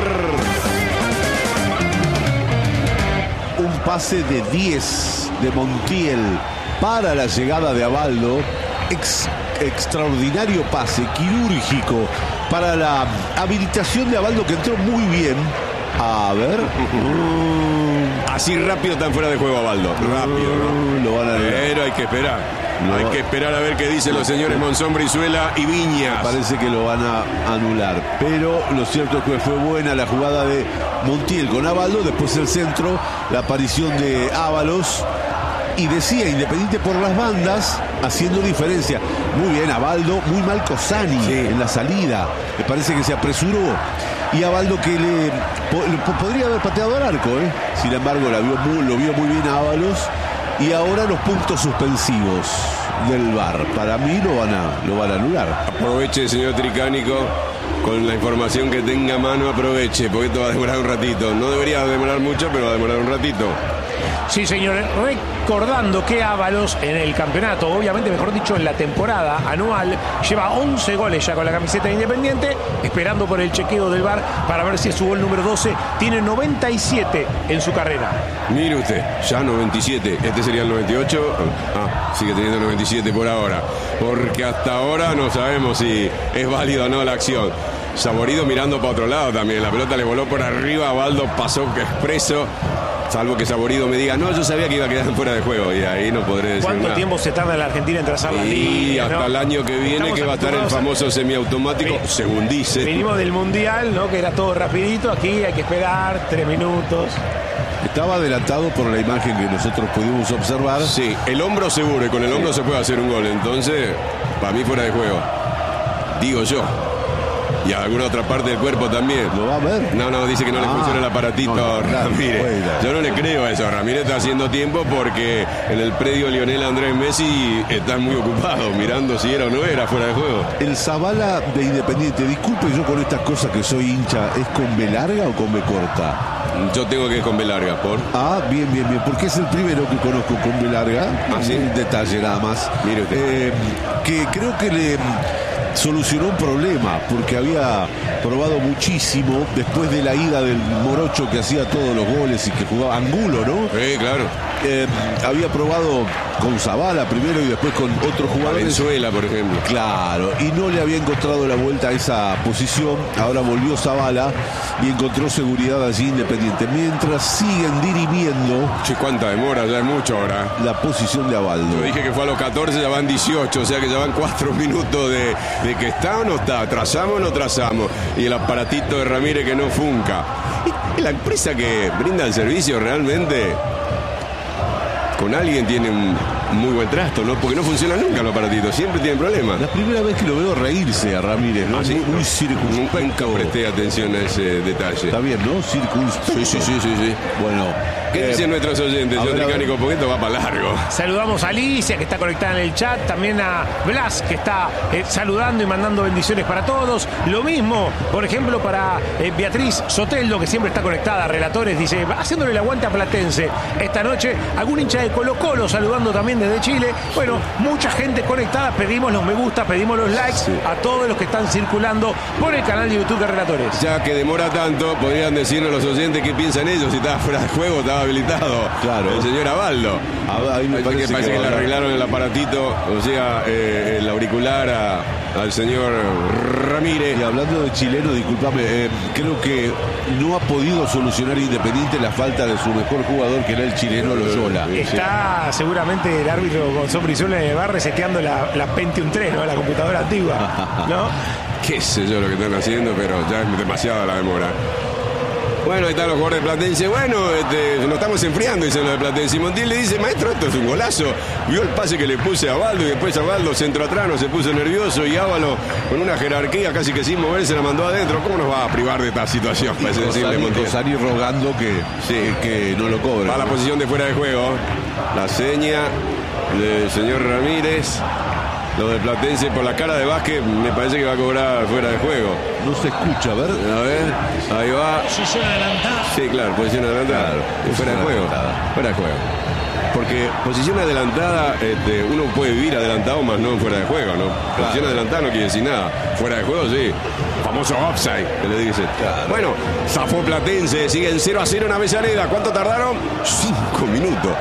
Un pase de 10 de Montiel para la llegada de Abaldo. Extraordinario pase quirúrgico para la habilitación de Abaldo, que entró muy bien. A ver. Así rápido tan fuera de juego Abaldo. Rápido, ¿no? Lo van a Pero hay que esperar. Hay que esperar a ver qué dicen los señores Monzón, Brizuela y Viñas. Parece que lo van a anular. Pero lo cierto es que fue buena la jugada de Montiel con Abaldo. Después el centro, la aparición de Ábalos. Y decía Independiente por las bandas, haciendo diferencia. Muy bien Abaldo, muy mal Cozzani en la salida. Me parece que se apresuró. Y Abaldo que podría haber pateado al arco, ¿eh? Sin embargo, lo vio muy bien a Ábalos. Y ahora los puntos suspensivos del VAR. Para mí lo van a anular. Aproveche, señor Tricánico, con la información que tenga a mano, aproveche, porque esto va a demorar un ratito. No debería demorar mucho, pero va a demorar un ratito. Sí, señores, recordando que Ábalos en el campeonato, obviamente, mejor dicho, en la temporada anual, lleva 11 goles ya con la camiseta de Independiente, esperando por el chequeo del VAR para ver si es su gol número 12. Tiene 97 en su carrera. Mire usted, ya 97. Este sería el 98. Sigue teniendo 97 por ahora. Porque hasta ahora no sabemos si es válida o no la acción. Saborido mirando para otro lado también. La pelota le voló por arriba. Baldo pasó expreso. Salvo que Saborido me diga, no, yo sabía que iba a quedar fuera de juego. Y ahí no podré decir ¿Cuánto nada. tiempo se tarda en la Argentina en trazar la línea? Y hasta el año que viene, estamos que va a estar el famoso semiautomático, según dice. Venimos del Mundial, ¿no? Que era todo rapidito. Aquí hay que esperar 3 minutos. Estaba adelantado por la imagen que nosotros pudimos observar. Sí, el hombro seguro, y con el hombro se puede hacer un gol. Entonces, para mí fuera de juego. Digo yo. Y a alguna otra parte del cuerpo también. ¿Lo va a ver? No, dice que no le funciona el aparatito a Ramírez. Yo no le creo a eso. Ramírez está haciendo tiempo porque en el predio Lionel Andrés Messi están muy ocupados mirando si era o no era fuera de juego. El Zavala de Independiente, disculpe yo con estas cosas que soy hincha, ¿es con B larga o con B corta? Yo tengo que ir con B larga, ¿por? Bien, porque es el primero que conozco con B larga. ¿Sí? Un detalle nada más. Mire usted. Que creo que le solucionó un problema, porque había probado muchísimo después de la ida del morocho que hacía todos los goles y que jugaba Angulo, ¿no? Sí, claro. Había probado con Zavala primero y después con otros jugadores. Venezuela, por ejemplo. Claro, y no le había encontrado la vuelta a esa posición. Ahora volvió Zavala y encontró seguridad allí Independiente. Mientras siguen dirimiendo. Che, cuánta demora, ya es mucho ahora. La posición de Abaldo. Yo dije que fue a los 14, ya van 18, o sea que ya van 4 minutos de que está o no está, trazamos o no trazamos. Y el aparatito de Ramírez que no funca. Y la empresa que brinda el servicio realmente con alguien tiene un muy buen trasto, ¿no? Porque no funciona nunca los aparatitos, siempre tienen problemas. La primera vez que lo veo reírse a Ramírez, ¿no? Sí, muy circunspecto. Nunca presté atención a ese detalle. Está bien, ¿no? Circunspecto. Sí. Bueno. ¿Qué dicen nuestros oyentes? Yo Tricánico, porque esto va para largo. Saludamos a Alicia, que está conectada en el chat, también a Blas, que está saludando y mandando bendiciones para todos. Lo mismo, por ejemplo, para Beatriz Soteldo, que siempre está conectada a Relatores, dice, haciéndole el aguante a Platense esta noche. Algún hincha de Colo-Colo saludando también desde Chile. Bueno, mucha gente conectada. Pedimos los me gusta, pedimos los likes a todos los que están circulando por el canal de YouTube de Relatores. Ya que demora tanto, podrían decirnos los oyentes qué piensan ellos. Si estaba fuera de juego, estaba habilitado. Claro. El señor Abaldo. Ahí me parece que le arreglaron el aparatito, o sea, el auricular al señor Ramírez. Y hablando de chileno, discúlpame, creo que no ha podido solucionar Independiente la falta de su mejor jugador, que era el chileno Loyola. Está seguramente el árbitro Gonzalo Brizuela va reseteando la Pentium 3, ¿no? La computadora antigua, ¿no? Qué sé yo lo que están haciendo, pero ya es demasiada la demora. Bueno, ahí están los jugadores de Platense. Bueno, nos estamos enfriando, dicen los de Platense. Y Montiel le dice, maestro, esto es un golazo. Vio el pase que le puse a Abaldo y después Abaldo centro atrás, no se puso nervioso y Ábalo con una jerarquía casi que sin moverse la mandó adentro. ¿Cómo nos va a privar de esta situación? Parece decirle Montiel. Salir rogando que no lo cobre. Va a la posición de fuera de juego. La seña del señor Ramírez. Lo de Platense por la cara de Vázquez me parece que va a cobrar fuera de juego. No se escucha, a ver, ahí va. Posición adelantada. Sí, claro, posición adelantada. Claro, fuera de juego. Fuera de juego. Porque posición adelantada, uno puede vivir adelantado, más no fuera de juego, ¿no? Claro. Posición adelantada no quiere decir nada. Fuera de juego, sí. Famoso offside, que le dice. Claro. Bueno, zafó Platense, siguen 0-0 en Avellaneda. ¿Cuánto tardaron? 5 minutos.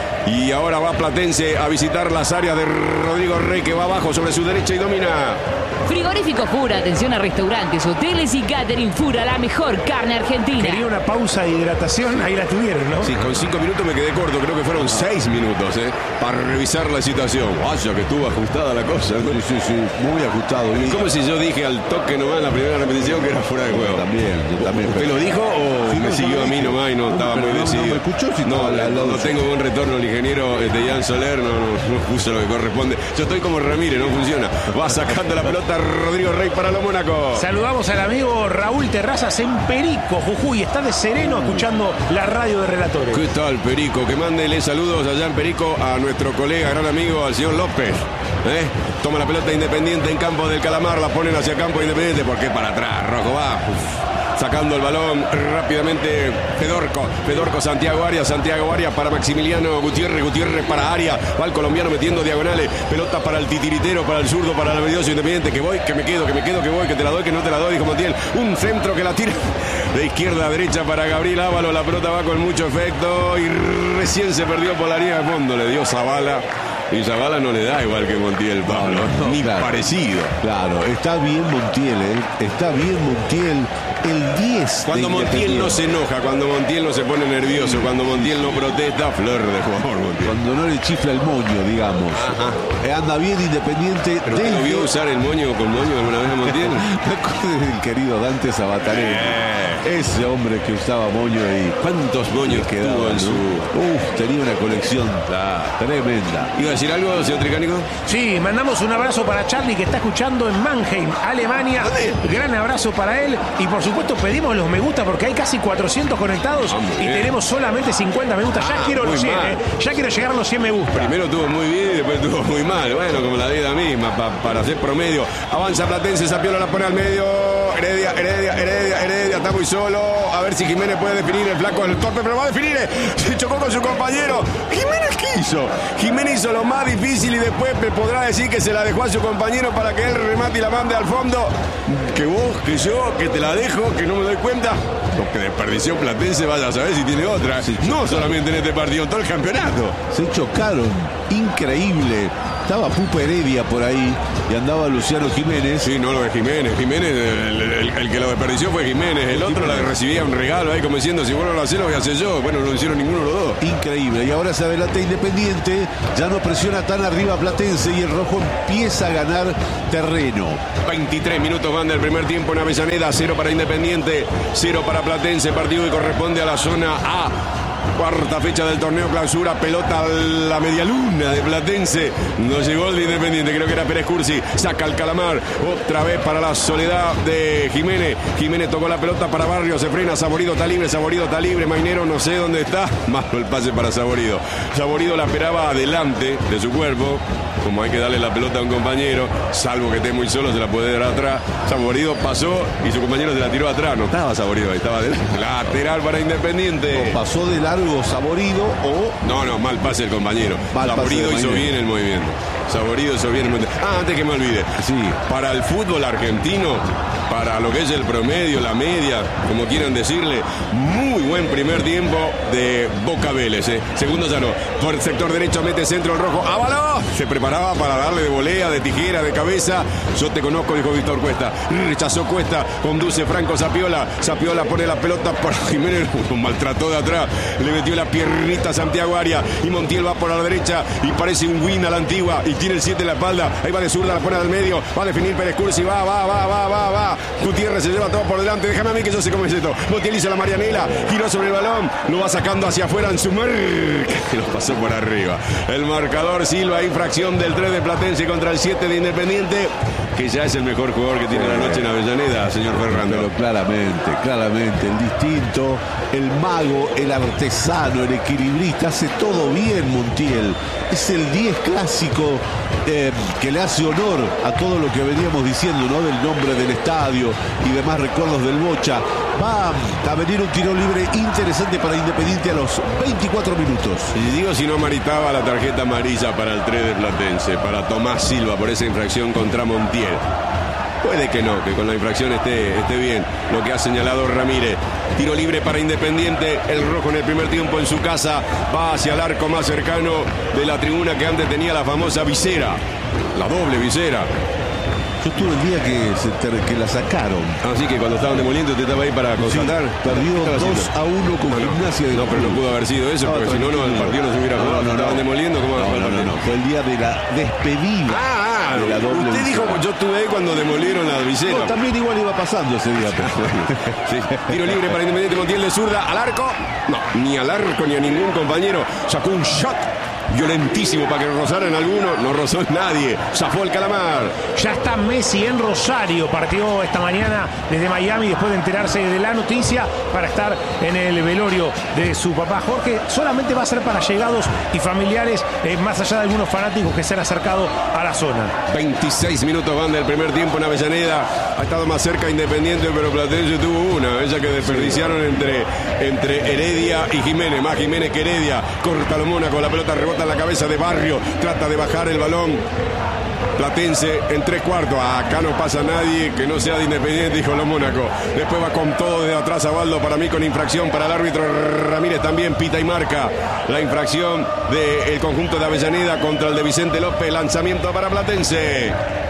Y ahora va Platense a visitar las áreas de Rodrigo Rey, que va abajo sobre su derecha y domina. Frigorífico Fura, atención a restaurantes, hoteles y catering. Fura, la mejor carne argentina. Quería una pausa de hidratación, ahí la tuvieron, ¿no? Sí, con 5 minutos me quedé corto, creo que fueron 6 minutos, para revisar la situación. Vaya que estuvo ajustada la cosa, ¿no? Sí, muy ajustado. Y como si yo dije al toque nomás en la primera repetición que era fuera de juego. Yo también. ¿Usted lo dijo o sí, me siguió a mí nomás y no estaba muy decidido? No me escuchó, si no tengo buen retorno. El ingeniero de Jan Soler no puso lo que corresponde. Yo estoy como Ramírez, no funciona. Va sacando la pelota Rodrigo Rey para los Mónaco. Saludamos al amigo Raúl Terrazas en Perico, Jujuy. Está de sereno escuchando la radio de Relatores. ¿Qué tal, Perico? Que mándele saludos allá en Perico a nuestro colega, gran amigo, al señor López. Toma la pelota Independiente en campo del Calamar, la ponen hacia campo Independiente, porque para atrás, Rojo va. Sacando el balón rápidamente Fedorco, Santiago Arias para Maximiliano Gutiérrez para Arias, va el colombiano metiendo diagonales, pelota para el titiritero, para el zurdo, para el habilidoso Independiente, que voy, que me quedo, que voy, que te la doy, que no te la doy, dijo Montiel, un centro que la tira de izquierda a derecha para Gabriel Ábalo, la pelota va con mucho efecto y recién se perdió por la línea de fondo, le dio Zavala. Y Zavala no le da igual que Montiel, Pablo. Ni claro, parecido. Claro, está bien Montiel, está bien Montiel. El 10. Cuando Montiel no se enoja, cuando Montiel no se pone nervioso, cuando Montiel no protesta, flor de jugador, Montiel. Cuando no le chifla el moño, digamos. Ajá. Anda bien Independiente. ¿Pero usted lo vio usar el moño con moño alguna vez a Montiel? Me acuerdo del querido Dante Sabatarelli. Ese hombre que usaba moño y... ¿Cuántos moños quedaba en su...? Tenía una colección tremenda. Iba a decir decir algo, señor Tricánico? Sí, mandamos un abrazo para Charlie que está escuchando en Mannheim, Alemania. Gran abrazo para él. Y por supuesto pedimos los me gusta porque hay casi 400 conectados y tenemos solamente 50 me gusta. Ya quiero los 100, ya quiero llegar a los 100 me gusta. Primero estuvo muy bien y después estuvo muy mal. Bueno, como la vida misma, para hacer promedio. Avanza Platense, Sapiola la pone al medio. Heredia está muy solo. A ver si Jiménez puede definir. El flaco el torpe, pero va a definir. Se chocó con su compañero. ¿Jiménez qué hizo? Jiménez hizo lo más difícil y después me podrá decir que se la dejó a su compañero para que él remate y la mande al fondo. Que vos, que yo, que te la dejo, que no me doy cuenta. Lo que desperdició Platense, vaya a saber si tiene otra. No solamente en este partido, en todo el campeonato. Se chocaron. Increíble. Estaba Pupa Heredia por ahí y andaba Luciano Jiménez. Sí, no lo de Jiménez. Jiménez, el que lo desperdició fue Jiménez. El otro la recibía un regalo ahí como diciendo, si vos no lo hacés, lo voy a hacer yo. Bueno, no lo hicieron ninguno de los dos. Increíble. Y ahora se adelanta Independiente. Ya no presiona tan arriba Platense y el rojo empieza a ganar terreno. 23 minutos van del primer tiempo en Avellaneda. 0 para Independiente, 0 para Platense. Partido que corresponde a la zona A. Cuarta fecha del torneo clausura, pelota a la medialuna de Platense. No llegó el de Independiente, creo que era Pérez Cursi. Saca el Calamar, otra vez para la soledad de Jiménez. Jiménez tocó la pelota para Barrio, se frena, Saborido está libre, Mainero no sé dónde está. Malo el pase para Saborido. Saborido la esperaba adelante de su cuerpo. Como hay que darle la pelota a un compañero, salvo que esté muy solo, se la puede dar atrás. Saborido pasó y su compañero se la tiró atrás. No estaba Saborido, ahí estaba lateral para Independiente. No, pasó de largo Saborido o... No, mal pase el compañero. Saborido hizo bien el movimiento. Saborido hizo bien el movimiento. Antes que me olvide. Sí. Para el fútbol argentino, para lo que es el promedio, la media, como quieran decirle, muy buen primer tiempo de Boca Vélez. Segundo ya no. Por el sector derecho mete centro el rojo. ¡Ábalo! Se preparaba para darle de volea, de tijera, de cabeza. Yo te conozco, dijo Víctor Cuesta. Rechazó Cuesta, conduce Franco Sapiola. Sapiola pone la pelota para Jiménez. Lo maltrató de atrás. Le metió la piernita a Santiago Arias. Y Montiel va por la derecha y parece un win a la antigua. Y tiene el 7 en la espalda. Ahí va de zurda, la pone al medio. Va a definir Pérez Cursi. Va. Gutiérrez se lleva todo por delante. Déjame a mí que yo sé cómo es esto. Montiel hizo la Marianela. Giró sobre el balón. Lo va sacando hacia afuera en su que lo pasó por arriba. El marcador Silva, infracción del 3 de Platense contra el 7 de Independiente, que ya es el mejor jugador que tiene la noche en Avellaneda, señor Ferrando. Pero claramente, el distinto, el mago, el artesano, el equilibrista, hace todo bien Montiel. Es el 10 clásico que le hace honor a todo lo que veníamos diciendo, ¿no? Del nombre del estadio y demás recuerdos del Bocha. Va a venir un tiro libre interesante para Independiente a los 24 minutos. Y digo si no maritaba la tarjeta amarilla para el 3 de Platense, para Tomás Silva por esa infracción contra Montiel. Puede que no, que con la infracción esté bien lo que ha señalado Ramírez. Tiro libre para Independiente, el rojo en el primer tiempo en su casa, va hacia el arco más cercano de la tribuna que antes tenía la famosa visera, la doble visera. Yo estuve el día que la sacaron. Así que cuando estaban demoliendo te estaba ahí para constatar. Sí, perdió 2-1 con Gimnasia de No, pero no pudo haber sido eso, porque si no, el partido no se hubiera jugado. Estaban demoliendo, ¿cómo va a No, fue el día de la despedida. De la doble usted dijo, yo estuve ahí cuando demolieron la visera. No, también igual iba pasando ese día. Sí. Tiro libre para Independiente, Montiel de zurda, al arco. No, ni al arco ni a ningún compañero. Sacó un shot violentísimo para que rozaran alguno, no rozó nadie, zafó el Calamar. Ya está Messi en Rosario, partió esta mañana desde Miami después de enterarse de la noticia para estar en el velorio de su papá Jorge. Solamente va a ser para allegados y familiares, más allá de algunos fanáticos que se han acercado a la zona. 26 minutos van del primer tiempo en Avellaneda. Ha estado más cerca Independiente, pero Platense tuvo una, ella que desperdiciaron entre Heredia y Jiménez, más Jiménez que Heredia. Corta lo Mónaco, la pelota rebota en la cabeza de Barrio, trata de bajar el balón. Platense en 3/4. Acá no pasa nadie que no sea de Independiente, dijo lo Mónaco. Después va con todo desde atrás a Baldo, para mí con infracción para el árbitro Ramírez también pita y marca la infracción del conjunto de Avellaneda contra el de Vicente López. Lanzamiento para Platense.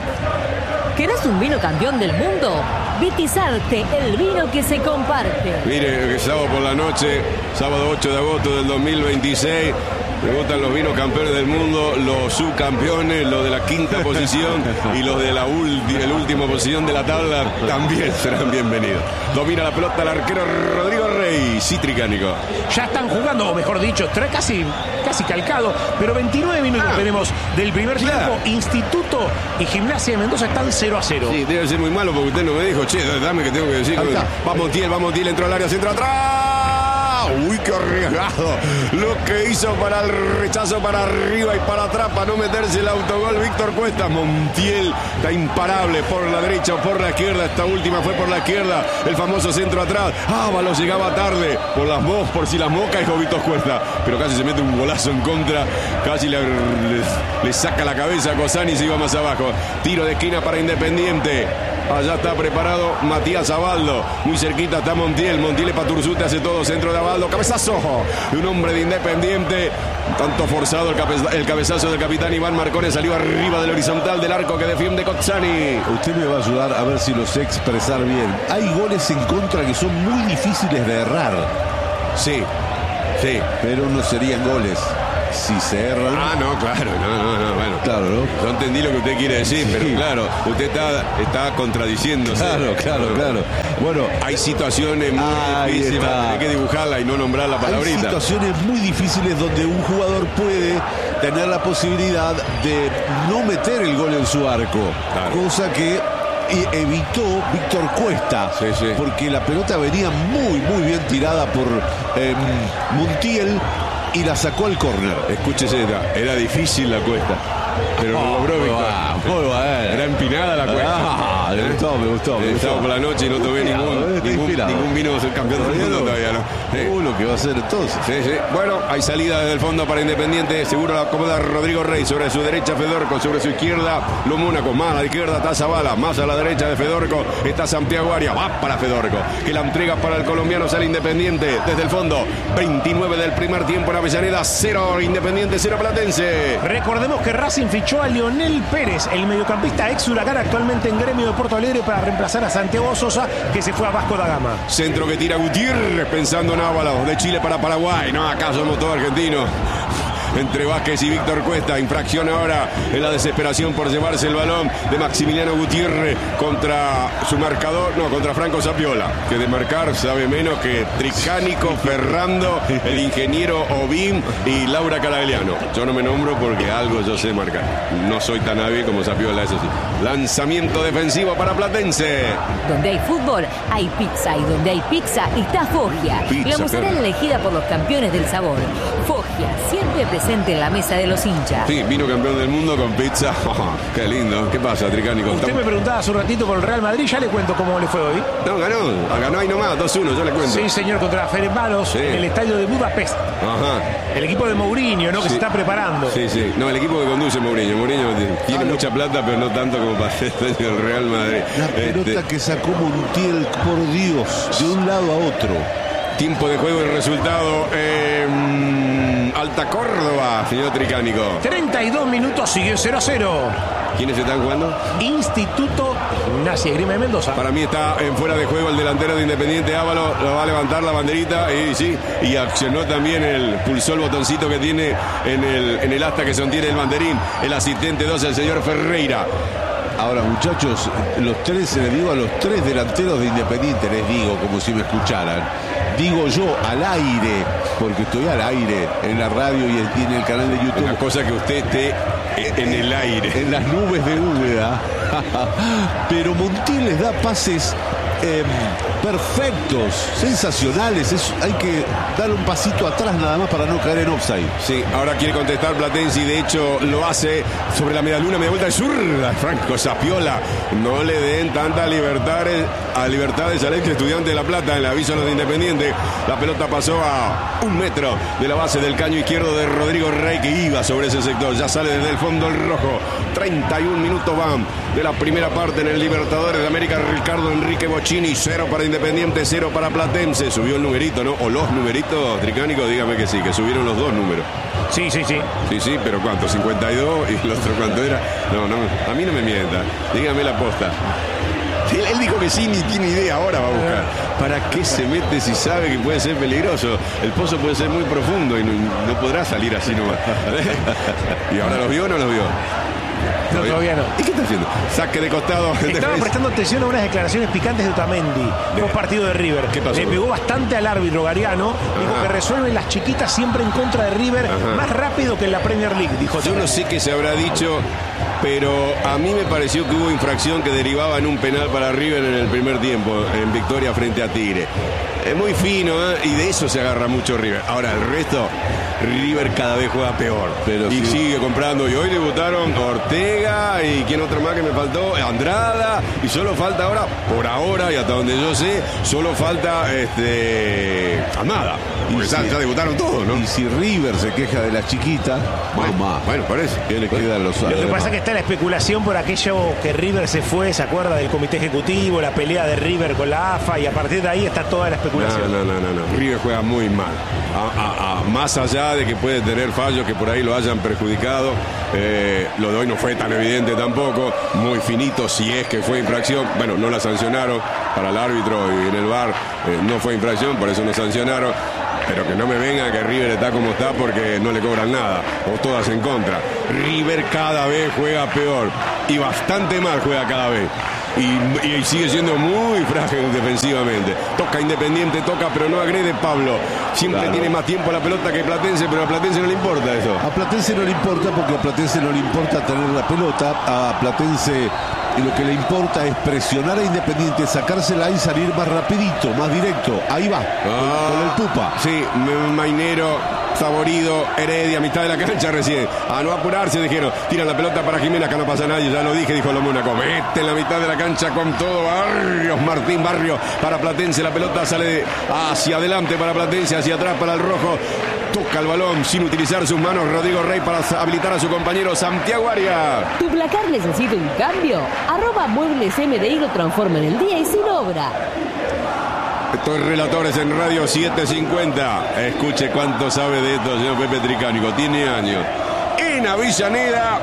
¿Querés un vino campeón del mundo? Vitizarte, el vino que se comparte. Mire, sábado por la noche, sábado 8 de agosto del 2026. Me gustan los vinos campeones del mundo, los subcampeones, los de la quinta posición y los de la última posición de la tabla también serán bienvenidos. Domina la pelota el arquero Rodrigo Rey, sí, Tricánico. Ya están jugando, o mejor dicho, casi calcado, pero 29 minutos tenemos del primer tiempo. Instituto y Gimnasia de Mendoza están 0-0. Sí, debe ser muy malo porque usted no me dijo, che, dame que tengo que decir. Va Montiel, entró al área, centro atrás. Uy, qué arriesgado lo que hizo para el rechazo para arriba y para atrás para no meterse el autogol Víctor Cuesta. Montiel está imparable por la derecha o por la izquierda. Esta última fue por la izquierda, el famoso centro atrás. Ábalos llegaba tarde por si las moscas y Víctor Cuesta, pero casi se mete un golazo en contra, casi le saca la cabeza a Cosani y se iba más abajo. Tiro de esquina para Independiente. Allá está preparado Matías Abaldo. Muy cerquita está Montiel. Montiel es Paturzute, hace todo. Centro de Abaldo. Cabezazo de un hombre de Independiente. Tanto forzado el cabezazo del capitán Iván Marcone. Salió arriba del horizontal del arco que defiende Cozzani. Usted me va a ayudar a ver si lo sé expresar bien. Hay goles en contra que son muy difíciles de errar. Sí. Pero no serían goles si se erran. No, claro, no, bueno. Claro, ¿no? No entendí lo que usted quiere decir, sí. Pero claro, usted está contradiciéndose. Claro. Bueno, hay situaciones muy difíciles, hay que dibujarla y no nombrar la palabrita. Hay situaciones muy difíciles donde un jugador puede tener la posibilidad de no meter el gol en su arco. Claro. Cosa que evitó Víctor Cuesta, porque la pelota venía muy bien tirada por Montiel y la sacó al córner. Escúchese, era difícil la Cuesta, pero lo logró Víctor. Era empinada la Cuesta. Me gustó. Estaba por la noche y no tomé ningún vino campeón del mundo todavía, ¿no? Lo que va a hacer entonces. Sí. Bueno, hay salida desde el fondo para Independiente. Seguro la acomoda Rodrigo Rey. Sobre su derecha Fedorco, sobre su izquierda Lo Mónaco. Más a la izquierda está Zavala. Más a la derecha de Fedorco está Santiago Arias. Va para Fedorco, que la entrega para el colombiano. Sale Independiente desde el fondo. 29 del primer tiempo en Avellaneda. 0 Independiente, 0 Platense. Recordemos que Racing fichó a Leonel Pérez, el mediocampista ex Huracán, actualmente en Gremio de Porto Alegre, para reemplazar a Santiago Sosa, que se fue a Vasco da Gama. Centro que tira Gutiérrez, pensando en Ábalos, de Chile para Paraguay. No, acá somos todos argentinos. Entre Vázquez y Víctor Cuesta. Infracción ahora en la desesperación por llevarse el balón de Maximiliano Gutiérrez contra su marcador, contra Franco Zapiola, que de marcar sabe menos que Tricánico, Ferrando, el ingeniero Obim y Laura Caragliano. Yo no me nombro porque algo yo sé marcar. No soy tan hábil como Zapiola, eso sí. Lanzamiento defensivo para Platense. Donde hay fútbol, hay pizza. Y donde hay pizza, está Foggia. La mozzarella elegida por los campeones del sabor. Foggia, siempre presente en la mesa de los hinchas. Sí, vino campeón del mundo con pizza. Qué lindo. ¿Qué pasa, Tricánico? Usted me preguntaba hace un ratito por el Real Madrid. Ya le cuento cómo le fue hoy. No, ganó ahí nomás, 2-1, yo le cuento. Sí, señor, contra Ferencváros en el estadio de Budapest. Ajá. El equipo de Mourinho, ¿no? Que se está preparando. Sí. No, el equipo que conduce Mourinho. Mourinho tiene mucha plata, pero no tanto como para ser el Real Madrid. La pelota que sacó Montiel, por Dios, de un lado a otro. Tiempo de juego y resultado. Alta Córdoba, señor Tricánico. 32 minutos, sigue 0-0. ¿Quiénes están jugando? Instituto Gimnasia y Grima de Mendoza. Para mí está en fuera de juego el delantero de Independiente, Ábalos. Lo va a levantar la banderita y accionó también pulsó el botoncito que tiene en el asta que sostiene el banderín. El asistente 12, el señor Ferreira. Ahora, muchachos, les digo a los tres delanteros de Independiente, les digo como si me escucharan. Digo yo al aire, porque estoy al aire en la radio y en el canal de YouTube. Una cosa que usted esté en el aire. En las nubes de Úbeda. Pero Montiel les da pases perfectos, sensacionales. Hay que dar un pasito atrás nada más para no caer en offside. Sí, ahora quiere contestar Platense y de hecho lo hace sobre la media vuelta de zurda. Franco Zapiola. No le den tantas libertades al ex Estudiante de La Plata. En el aviso a los de Independiente, la pelota pasó a 1 metro de la base del caño izquierdo de Rodrigo Rey, que iba sobre ese sector. Ya sale desde el fondo el rojo. 31 minutos van de la primera parte en el Libertadores de América. Ricardo Enrique Bocchini, 0 para Independiente, 0 para Platense. Subió el numerito, ¿no? O los numeritos, Tricánico, dígame que sí, que subieron los 2 números. Sí, pero ¿cuánto? 52 y el otro ¿cuánto era? No, a mí no me mienta. Dígame la posta. Él dijo que sí, ni tiene idea, ahora va a buscar. ¿Para qué se mete si sabe que puede ser peligroso? El pozo puede ser muy profundo y no podrá salir así nomás. ¿Y ahora los vio o no los vio? No, todavía no. ¿Y qué está haciendo? Saque de costado. Estaba prestando atención a unas declaraciones picantes de Otamendi, un partido de River. ¿Qué pasó? Le pegó bastante al árbitro Gariano. Dijo que resuelven las chiquitas siempre en contra de River más rápido que en la Premier League, dijo. Yo no sé qué se habrá dicho, pero a mí me pareció que hubo infracción que derivaba en un penal para River en el primer tiempo, en victoria frente a Tigre. Es muy fino, ¿eh? Y de eso se agarra mucho River. Ahora, el resto, River cada vez juega peor. Pero y sigue comprando. Y hoy debutaron Ortega y quién otro más que me faltó, Andrada. Y solo falta ahora, por ahora, y hasta donde yo sé, solo falta Almada. Porque ya debutaron todos, ¿no? Y si River se queja de la chiquita, mamá. Bueno, parece. ¿Qué le quedan los Lo que pasa es que está la especulación por aquello que River se fue, ¿se acuerda del comité ejecutivo, la pelea de River con la AFA? Y a partir de ahí está toda la especulación. No. River juega muy mal. Más allá de que puede tener fallos que por ahí lo hayan perjudicado, lo de hoy no fue tan evidente tampoco. Muy finito, si es que fue infracción. Bueno, no la sancionaron para el árbitro y en el VAR no fue infracción, por eso no sancionaron. Pero que no me venga que River está como está porque no le cobran nada, o todas en contra. River cada vez juega peor y bastante mal juega cada vez. Y sigue siendo muy frágil defensivamente. Toca Independiente, pero no agrede Pablo. Siempre tiene más tiempo la pelota que Platense, pero a Platense no le importa eso. A Platense no le importa porque a Platense no le importa tener la pelota. A Platense lo que le importa es presionar a Independiente, sacársela y salir más rapidito, más directo. Ahí va, con el Pupa. Sí, Mainero, Saborido, Heredia, mitad de la cancha recién. A no apurarse, dijeron. Tiran la pelota para Jiménez, acá no pasa nadie, ya lo dije, dijo lo Mónaco. Mete en la mitad de la cancha con todo Martín Barrios para Platense. La pelota sale hacia adelante para Platense, hacia atrás para el rojo. Toca el balón sin utilizar sus manos Rodrigo Rey para habilitar a su compañero Santiago Arias. ¿Tu placar necesita un cambio? @Muebles MDI lo transforma en el día y sin obra. Estos relatores en Radio 750. Escuche cuánto sabe de esto, señor Pepe Tricánico. Tiene años. En Avellaneda,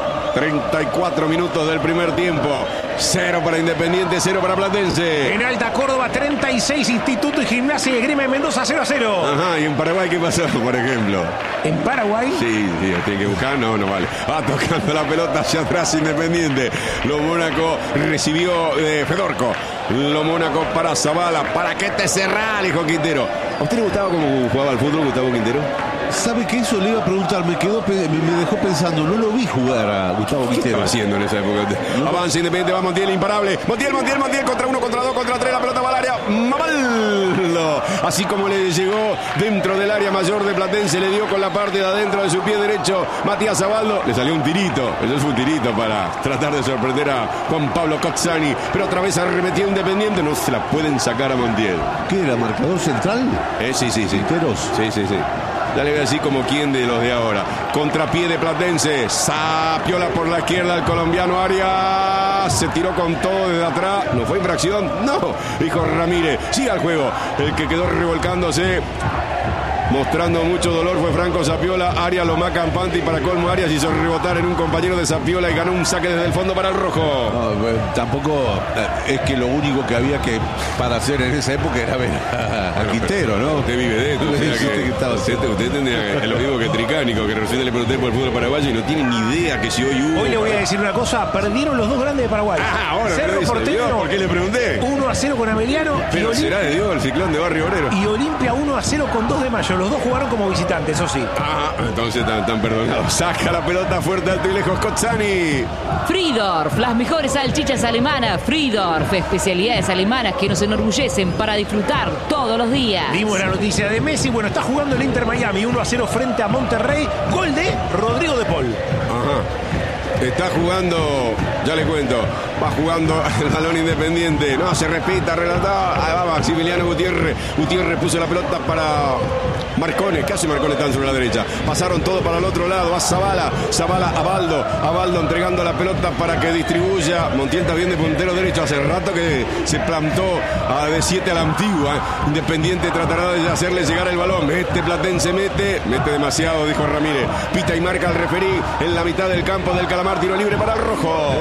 34 minutos del primer tiempo. 0 para Independiente, 0 para Platense. En Alta Córdoba, 36, Instituto y Gimnasia y Esgrima de Mendoza, 0-0. Ajá, ¿y en Paraguay qué pasó, por ejemplo? ¿En Paraguay? Sí, tiene que buscar, no vale. Va tocando la pelota hacia atrás Independiente. Lo Mónaco recibió Fedorco. Lo Mónaco para Zavala. ¿Para qué te cerrás, hijo Quintero? ¿A usted le gustaba cómo jugaba al fútbol Gustavo Quintero? ¿Sabe qué? Eso le iba a preguntar, me dejó pensando, no lo vi jugar a Gustavo ¿Qué Quintero. estaba haciendo en esa época? Avanza Independiente, va Montiel, imparable. Montiel, contra 1, contra 2, contra 3, la pelota va al área. Mamaldo. Así como le llegó dentro del área mayor de Platense, le dio con la parte de adentro de su pie derecho Matías Abaldo. Le salió un tirito, eso fue un tirito para tratar de sorprender a Juan Pablo Cozzani. Pero otra vez arremetió Independiente, no se la pueden sacar a Montiel. ¿Qué era, marcador central? Sí. Quinteros. Sí. Ya le voy a decir como quien de los de ahora. Contrapié de Platense. Sapiola por la izquierda el colombiano Arias. Se tiró con todo desde atrás. ¿No fue infracción? No. Dijo Ramírez. Sigue al juego. El que quedó revolcándose, mostrando mucho dolor, fue Franco Sapiola. Arias lo más campante y para colmo Arias hizo rebotar en un compañero de Sapiola y ganó un saque desde el fondo para el rojo. No, tampoco es que lo único que había que para hacer en esa época era ver a Quintero, ¿no? Usted vive de esto. Usted tendría lo mismo que Tricánico, que recién le pregunté por el fútbol paraguayo y no tiene ni idea que si hoy hubo. Hoy le voy a decir una cosa, perdieron los dos grandes de Paraguay. Ahora Cerro Porteño, ¿por qué le pregunté? 1-0 con Ameliano. Pero será de Dios el ciclón de Barrio Obrero. Y Olimpia 1-0 con 2 de Mayo. Los dos jugaron como visitantes, eso sí. Entonces están perdonados. Saca la pelota fuerte, alto y lejos Cozzani. Friedorf, las mejores salchichas alemanas. Friedorf, especialidades alemanas que nos enorgullecen para disfrutar todos los días. Dimos la noticia de Messi. Bueno, está jugando el Inter Miami 1-0 frente a Monterrey. Gol de Rodrigo de Paul. Está jugando, ya le cuento, va jugando el balón Independiente. No, se respeta, relataba. Ahí va Maximiliano Gutiérrez. Gutiérrez puso la pelota para Marcone. ¿Qué hace Marcone tan sobre la derecha? Pasaron todo para el otro lado. Va Zavala, Abaldo entregando la pelota para que distribuya. Montiel está bien de puntero derecho. Hace rato que se plantó de 7 a la antigua. Independiente tratará de hacerle llegar el balón. Platense mete demasiado, dijo Ramírez. Pita y marca al referí en la mitad del campo del Calamar. Tiro libre para el rojo.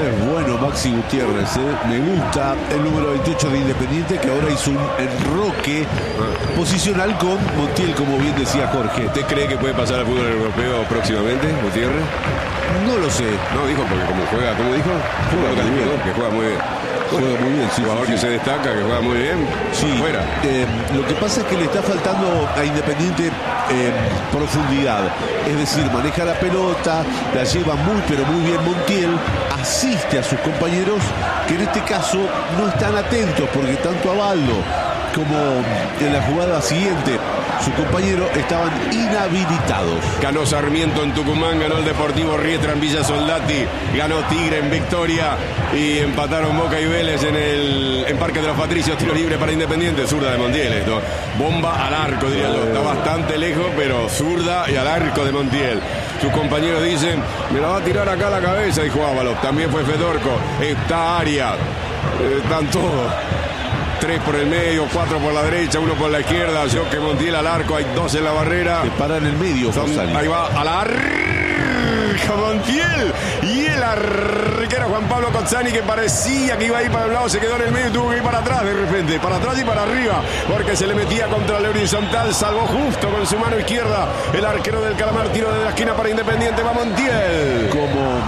es bueno Maxi Gutiérrez, me gusta el número 28 de Independiente, que ahora hizo un enroque posicional con Montiel, como bien decía Jorge. ¿Usted cree que puede pasar al fútbol europeo próximamente, Gutiérrez? No lo sé. No, dijo porque como juega, ¿cómo dijo? Juega muy bien. Que juega muy bien. Juega muy bien, sí. Jugador que se destaca, que juega muy bien. Sí, fuera. Lo que pasa es que le está faltando a Independiente profundidad. Es decir, maneja la pelota, la lleva muy, pero muy bien Montiel, asiste a sus compañeros, que en este caso no están atentos, porque tanto Abaldo como en la jugada siguiente su compañero estaban inhabilitados. Ganó Sarmiento en Tucumán, ganó el Deportivo Riestra en Villa Soldati, ganó Tigre en Victoria y empataron Boca y Vélez en Parque de los Patricios. Tiro libre para Independiente, zurda de Montiel esto. Bomba al arco, diría yo. Está bastante lejos, pero zurda y al arco de Montiel. Sus compañeros dicen, me la va a tirar acá a la cabeza, dijo Ábalos. También fue Fedorco. Está Arias. Están todos. 3 por el medio, 4 por la derecha, 1 por la izquierda. Yo que Montiel al arco, hay 2 en la barrera. Se para en el medio, ahí va a la arca Montiel. Y el arquero Juan Pablo Cozzani, que parecía que iba a ir para el lado, se quedó en el medio y tuvo que ir para atrás de repente. Para atrás y para arriba, porque se le metía contra el horizontal. Salvó justo con su mano izquierda el arquero del Calamar. Tiro de la esquina para Independiente. Va Montiel. Como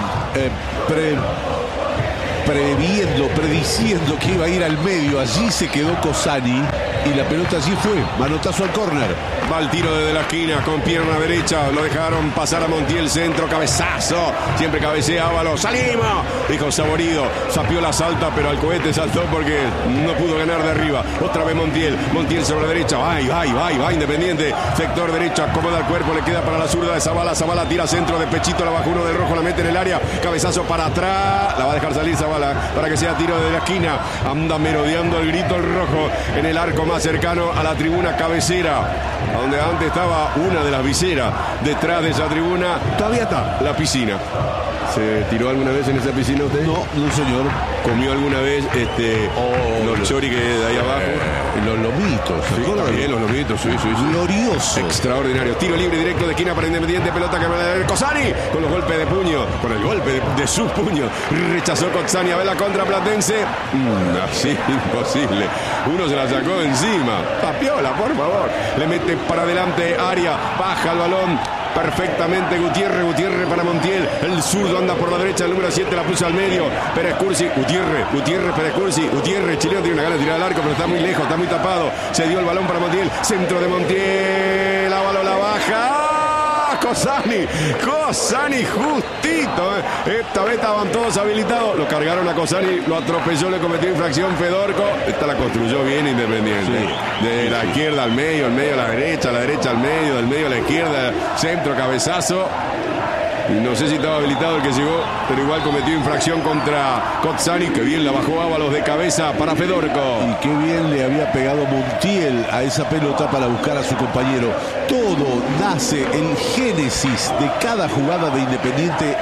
prediciendo que iba a ir al medio, allí se quedó Cozzani y la pelota allí fue, manotazo al córner. Va el tiro desde la esquina con pierna derecha, lo dejaron pasar a Montiel, centro, cabezazo, siempre cabecea Ábalos, ¡salimos!, dijo Saborido, sapió la salta, pero al cohete saltó porque no pudo ganar de arriba. Otra vez Montiel sobre la derecha, va Independiente, sector derecho, acomoda el cuerpo, le queda para la zurda de Zabala tira centro de pechito, la baja uno del rojo, la mete en el área, cabezazo para atrás, la va a dejar salir Zabala para que sea tiro de la esquina. Anda merodeando el grito el rojo en el arco más cercano a la tribuna cabecera, donde antes estaba una de las viseras. Detrás de esa tribuna todavía está la piscina. ¿Se tiró alguna vez en esa piscina usted? No, señor. ¿Comió alguna vez los chori que de ahí abajo? Los lomitos. Sí, también los lomitos, sí. Glorioso. Extraordinario. Tiro libre directo de esquina para Independiente. Pelota que va a dar Cozzani con los golpes de puño. Con el golpe de sus puños. Rechazó Cozzani. A ver la contra Platense. Así, imposible. Uno se la sacó de encima. Tapiola, por favor. Le mete para adelante Arias. Baja el balón. Perfectamente Gutiérrez para Montiel, el zurdo anda por la derecha, el número 7 la puso al medio, Pérez Cursi, Gutiérrez, Pérez Cursi, chileno tiene una gana de tirar al arco, pero está muy lejos, está muy tapado, se dio el balón para Montiel, centro de Montiel, Ábalos la baja, Cozzani justito, esta vez estaban todos habilitados, lo cargaron a Cozzani, lo atropelló, le cometió infracción Fedorco, esta la construyó bien Independiente, de la izquierda al medio, a la derecha al medio, del medio a la izquierda, centro, cabezazo. Y no sé si estaba habilitado el que llegó, pero igual cometió infracción contra Cozzani, que bien la bajó Ábalos de cabeza para Fedorco. Y qué bien le había pegado Montiel a esa pelota para buscar a su compañero. Todo nace, el génesis de cada jugada de Independiente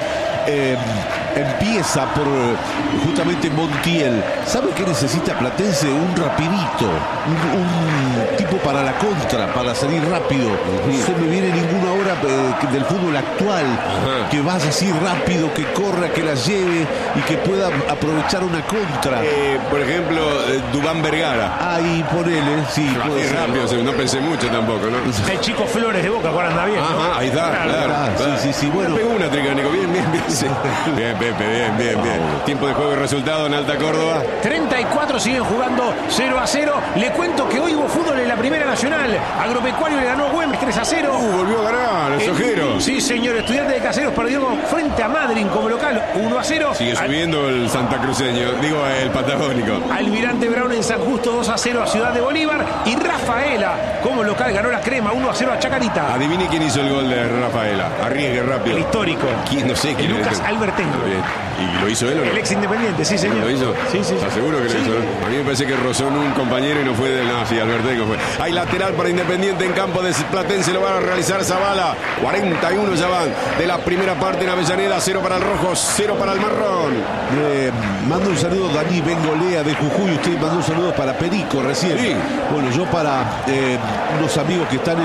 empieza por justamente Montiel. ¿Sabe qué necesita Platense? Un rapidito, un tipo para la contra, para salir rápido. No se me viene ninguna hora del fútbol actual que vaya así rápido, que corra, que la lleve y que pueda aprovechar una contra. Por ejemplo, Dubán Vergara. Ahí ponele, sí. Rápido, no pensé mucho tampoco, ¿no? El chico Flores de Boca, ahora anda bien, ¿no? Ahí está, claro. Sí, bueno. Pegó una Tricánico, bien. Sí. Bien, Pepe, bien. Tiempo de juego y resultado en Alta Córdoba. 34 siguen jugando 0-0. Le cuento que hoy hubo fútbol en la Primera Nacional. Agropecuario le ganó a Güemes 3-0. Volvió a ganar el Sojero. Sí, señor. Estudiantes de Caseros perdió frente a Madryn como local 1-0. Sigue subiendo el santacruceño, el patagónico. Almirante Brown en San Justo 2-0 a Ciudad de Bolívar. Y Rafaela como local ganó la Crema 1-0 a Chacarita. Adivine quién hizo el gol de Rafaela. Arriesgue rápido. El histórico. No sé quién. Lucas Albertengo. ¿Y lo hizo él o no? El ex Independiente, sí, señor. ¿Lo hizo? Sí. ¿Estás seguro que lo hizo? A mí me parece que rozó en un compañero y no fue del nazi, Albertengo fue. Hay lateral para Independiente en campo de Platense, lo van a realizar Zabala. 41 ya van de la primera parte en Avellaneda, 0 para el rojo, 0 para el marrón. Mando un saludo a Dani Bengolea de Jujuy. Usted mandó un saludo para Perico recién. Sí. Bueno, yo para unos amigos que están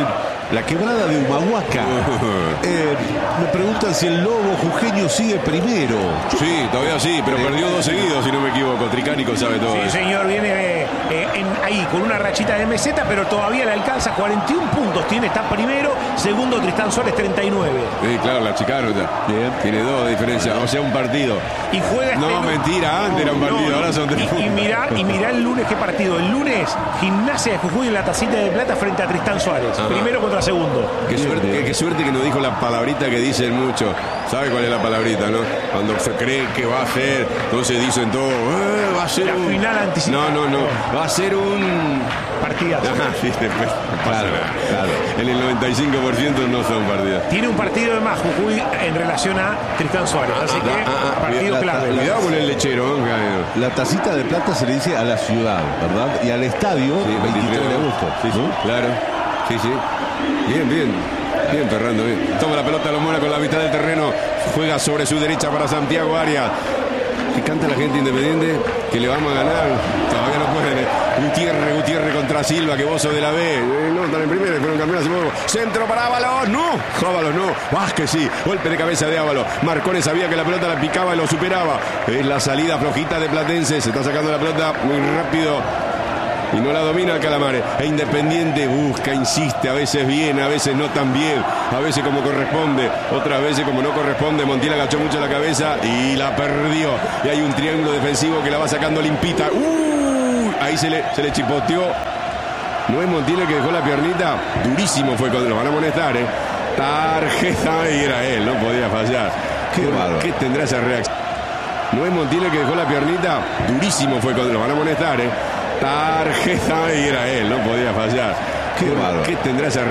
la quebrada de Humahuaca. Me preguntan si el Lobo jujeño sigue primero. Sí, todavía sí, pero perdió 2 seguidos, si no me equivoco. Tricánico sabe todo. Sí, señor, viene ahí con una rachita de meseta, pero todavía le alcanza. 41 puntos tiene, está primero. Segundo, Tristán Suárez, 39. Sí, claro, la Chicano ya. Bien. Tiene 2 de diferencia, o sea, un partido. Y juega No, mentira, antes era un partido, ahora son 3 puntos. Y mirá el lunes qué partido. El lunes, Gimnasia de Jujuy en la Tacita de Plata frente a Tristán Suárez. Ajá. Primero contra segundo. Qué suerte que nos dijo la palabrita que dicen mucho. ¿Sabe cuál es la palabrita, no? Cuando se cree que va a ser, entonces dicen todo, va a ser la un... final anticipada. No. Va a ser un... Partidazo. Ajá, sí, después no pasa nada. Claro. En el 95% no son partidas. Tiene un partido de más Jujuy en relación a Tristán Suárez. Así que partido clave. Cuidado con el lechero. La Tacita de Plata se le dice a la ciudad, ¿verdad? Y al estadio, 23 de agosto. Sí, ¿no? claro. Sí. Bien, Ferrando, bien. Toma la pelota, lo mueve con la mitad del terreno. Juega sobre su derecha para Santiago Arias. Y canta la gente Independiente que le vamos a ganar. Todavía no pueden. Gutiérrez contra Silva, que vos sos de la B. No, están en primera, fueron campeones hace poco. Centro para Ábalos, no. Ábalos no. Vázquez sí. Golpe de cabeza de Ábalos. Marcones sabía que la pelota la picaba y lo superaba. Es la salida flojita de Platense. Se está sacando la pelota muy rápido. Y no la domina el Calamare. E Independiente busca, insiste, a veces bien, a veces no tan bien, a veces como corresponde, otras veces como no corresponde. Montiel agachó mucho la cabeza y la perdió. Y hay un triángulo defensivo que la va sacando limpita. Ahí se le chipoteó. No es Montiel el que dejó la piernita. Durísimo fue cuando lo van a amonestar, Tarjeta, y era él, no podía fallar. ¿Qué tendrá esa reacción? No es Montiel el que dejó la piernita. Durísimo fue cuando lo van a amonestar, Tarjeta, y era él, no podía fallar. ¿Qué tendrá esa